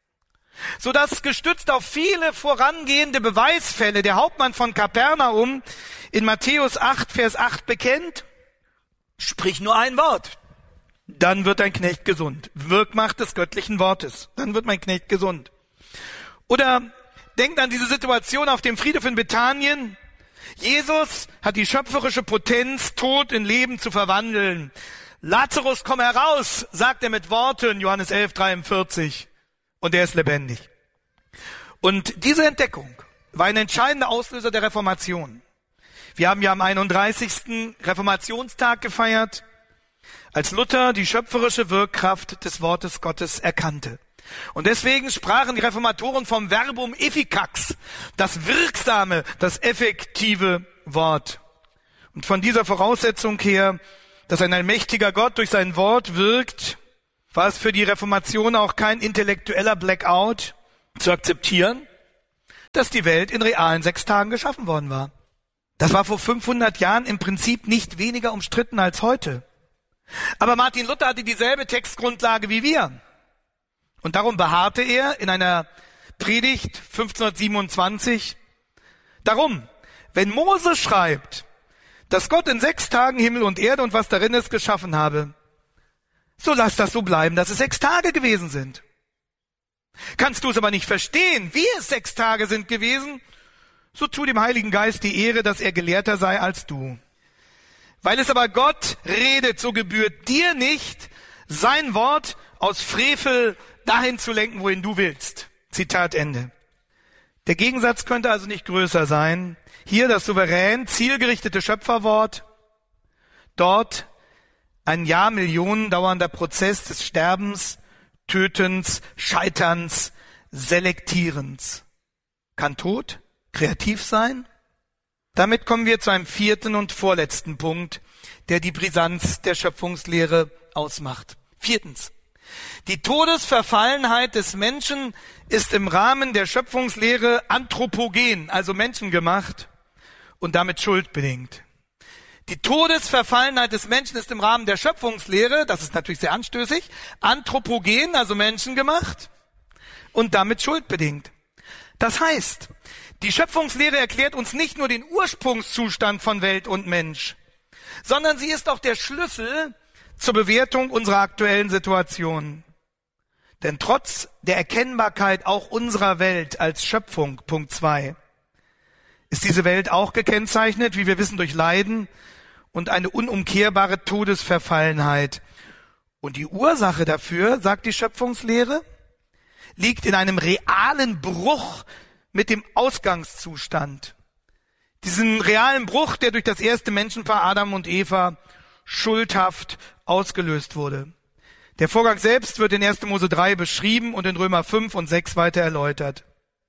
Sodass gestützt auf viele vorangehende Beweisfälle der Hauptmann von Kapernaum in Matthäus 8, Vers 8 bekennt, sprich nur ein Wort, dann wird dein Knecht gesund. Wirkmacht des göttlichen Wortes, dann wird mein Knecht gesund. Oder denkt an diese Situation auf dem Friedhof in Bethanien. Jesus hat die schöpferische Potenz, Tod in Leben zu verwandeln. Lazarus, komm heraus, sagt er mit Worten, Johannes 11, 43. Und er ist lebendig. Und diese Entdeckung war ein entscheidender Auslöser der Reformation. Wir haben ja am 31. Reformationstag gefeiert, als Luther die schöpferische Wirkkraft des Wortes Gottes erkannte. Und deswegen sprachen die Reformatoren vom Verbum efficax, das wirksame, das effektive Wort. Und von dieser Voraussetzung her, dass ein allmächtiger Gott durch sein Wort wirkt, war es für die Reformation auch kein intellektueller Blackout zu akzeptieren, dass die Welt in realen 6 Tagen geschaffen worden war. Das war vor 500 Jahren im Prinzip nicht weniger umstritten als heute. Aber Martin Luther hatte dieselbe Textgrundlage wie wir. Und darum beharrte er in einer Predigt 1527, darum, wenn Mose schreibt, dass Gott in 6 Tagen Himmel und Erde und was darin ist geschaffen habe, so lass das so bleiben, dass es 6 Tage gewesen sind. Kannst du es aber nicht verstehen, wie es 6 Tage sind gewesen, so tu dem Heiligen Geist die Ehre, dass er gelehrter sei als du. Weil es aber Gott redet, so gebührt dir nicht, sein Wort aus Frevel dahin zu lenken, wohin du willst. Zitat Ende. Der Gegensatz könnte also nicht größer sein. Hier das souverän, zielgerichtete Schöpferwort, dort ein Jahrmillionen dauernder Prozess des Sterbens, Tötens, Scheiterns, Selektierens. Kann Tod kreativ sein? Damit kommen wir zu einem 4. und vorletzten Punkt, der die Brisanz der Schöpfungslehre ausmacht. 4. Die Todesverfallenheit des Menschen ist im Rahmen der Schöpfungslehre anthropogen, also menschengemacht und damit schuldbedingt. Die Todesverfallenheit des Menschen ist im Rahmen der Schöpfungslehre, das ist natürlich sehr anstößig, anthropogen, also menschengemacht und damit schuldbedingt. Das heißt, die Schöpfungslehre erklärt uns nicht nur den Ursprungszustand von Welt und Mensch, sondern sie ist auch der Schlüssel zur Bewertung unserer aktuellen Situation. Denn trotz der Erkennbarkeit auch unserer Welt als Schöpfung, Punkt 2, ist diese Welt auch gekennzeichnet, wie wir wissen, durch Leiden und eine unumkehrbare Todesverfallenheit. Und die Ursache dafür, sagt die Schöpfungslehre, liegt in einem realen Bruch mit dem Ausgangszustand. Diesen realen Bruch, der durch das erste Menschenpaar Adam und Eva schuldhaft ausgelöst wurde. Der Vorgang selbst wird in 1. Mose 3 beschrieben und in Römer 5 und 6 weiter erläutert.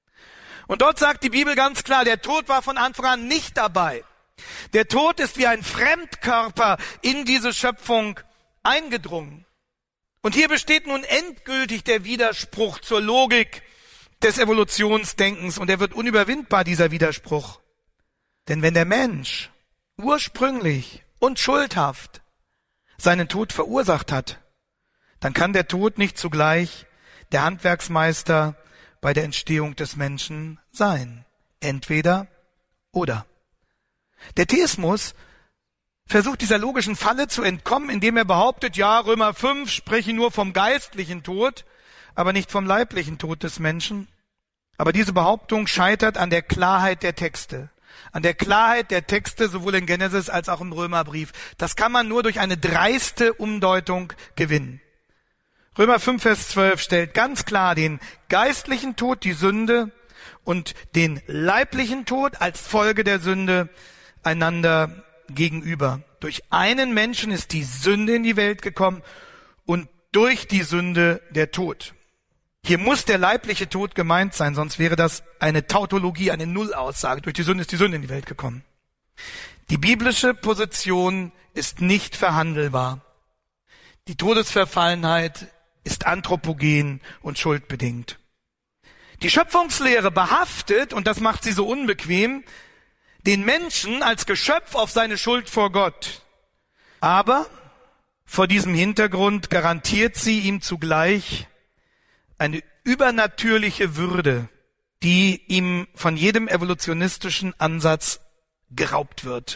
Und dort sagt die Bibel ganz klar, der Tod war von Anfang an nicht dabei. Der Tod ist wie ein Fremdkörper in diese Schöpfung eingedrungen. Und hier besteht nun endgültig der Widerspruch zur Logik des Evolutionsdenkens und er wird unüberwindbar, dieser Widerspruch. Denn wenn der Mensch ursprünglich und schuldhaft seinen Tod verursacht hat, dann kann der Tod nicht zugleich der Handwerksmeister bei der Entstehung des Menschen sein. Entweder oder. Der Theismus versucht dieser logischen Falle zu entkommen, indem er behauptet, ja, Römer 5 spreche nur vom geistlichen Tod, aber nicht vom leiblichen Tod des Menschen. Aber diese Behauptung scheitert an der Klarheit der Texte. An der Klarheit der Texte sowohl in Genesis als auch im Römerbrief. Das kann man nur durch eine dreiste Umdeutung gewinnen. Römer 5, Vers 12 stellt ganz klar den geistlichen Tod, die Sünde, und den leiblichen Tod als Folge der Sünde einander gegenüber. Durch einen Menschen ist die Sünde in die Welt gekommen und durch die Sünde der Tod. Hier muss der leibliche Tod gemeint sein, sonst wäre das eine Tautologie, eine Nullaussage. Durch die Sünde ist die Sünde in die Welt gekommen. Die biblische Position ist nicht verhandelbar. Die Todesverfallenheit ist anthropogen und schuldbedingt. Die Schöpfungslehre behaftet, und das macht sie so unbequem, den Menschen als Geschöpf auf seine Schuld vor Gott. Aber vor diesem Hintergrund garantiert sie ihm zugleich eine übernatürliche Würde, die ihm von jedem evolutionistischen Ansatz geraubt wird.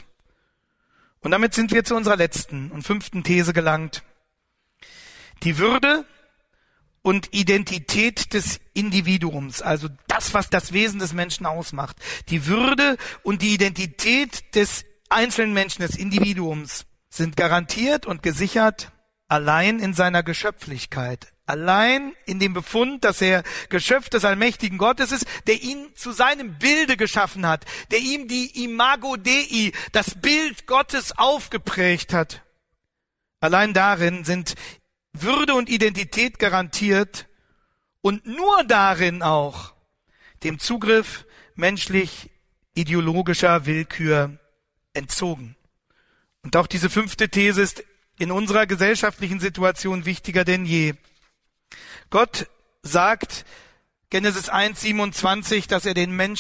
Und damit sind wir zu unserer letzten und 5. These gelangt. Die Würde und Identität des Individuums, also das, was das Wesen des Menschen ausmacht. Die Würde und die Identität des einzelnen Menschen, des Individuums, sind garantiert und gesichert allein in seiner Geschöpflichkeit, allein in dem Befund, dass er Geschöpf des allmächtigen Gottes ist, der ihn zu seinem Bilde geschaffen hat, der ihm die Imago Dei, das Bild Gottes, aufgeprägt hat. Allein darin sind Würde und Identität garantiert und nur darin auch dem Zugriff menschlich-ideologischer Willkür entzogen. Und auch diese 5. These ist in unserer gesellschaftlichen Situation wichtiger denn je. Gott sagt, Genesis 1,27, dass er den Menschen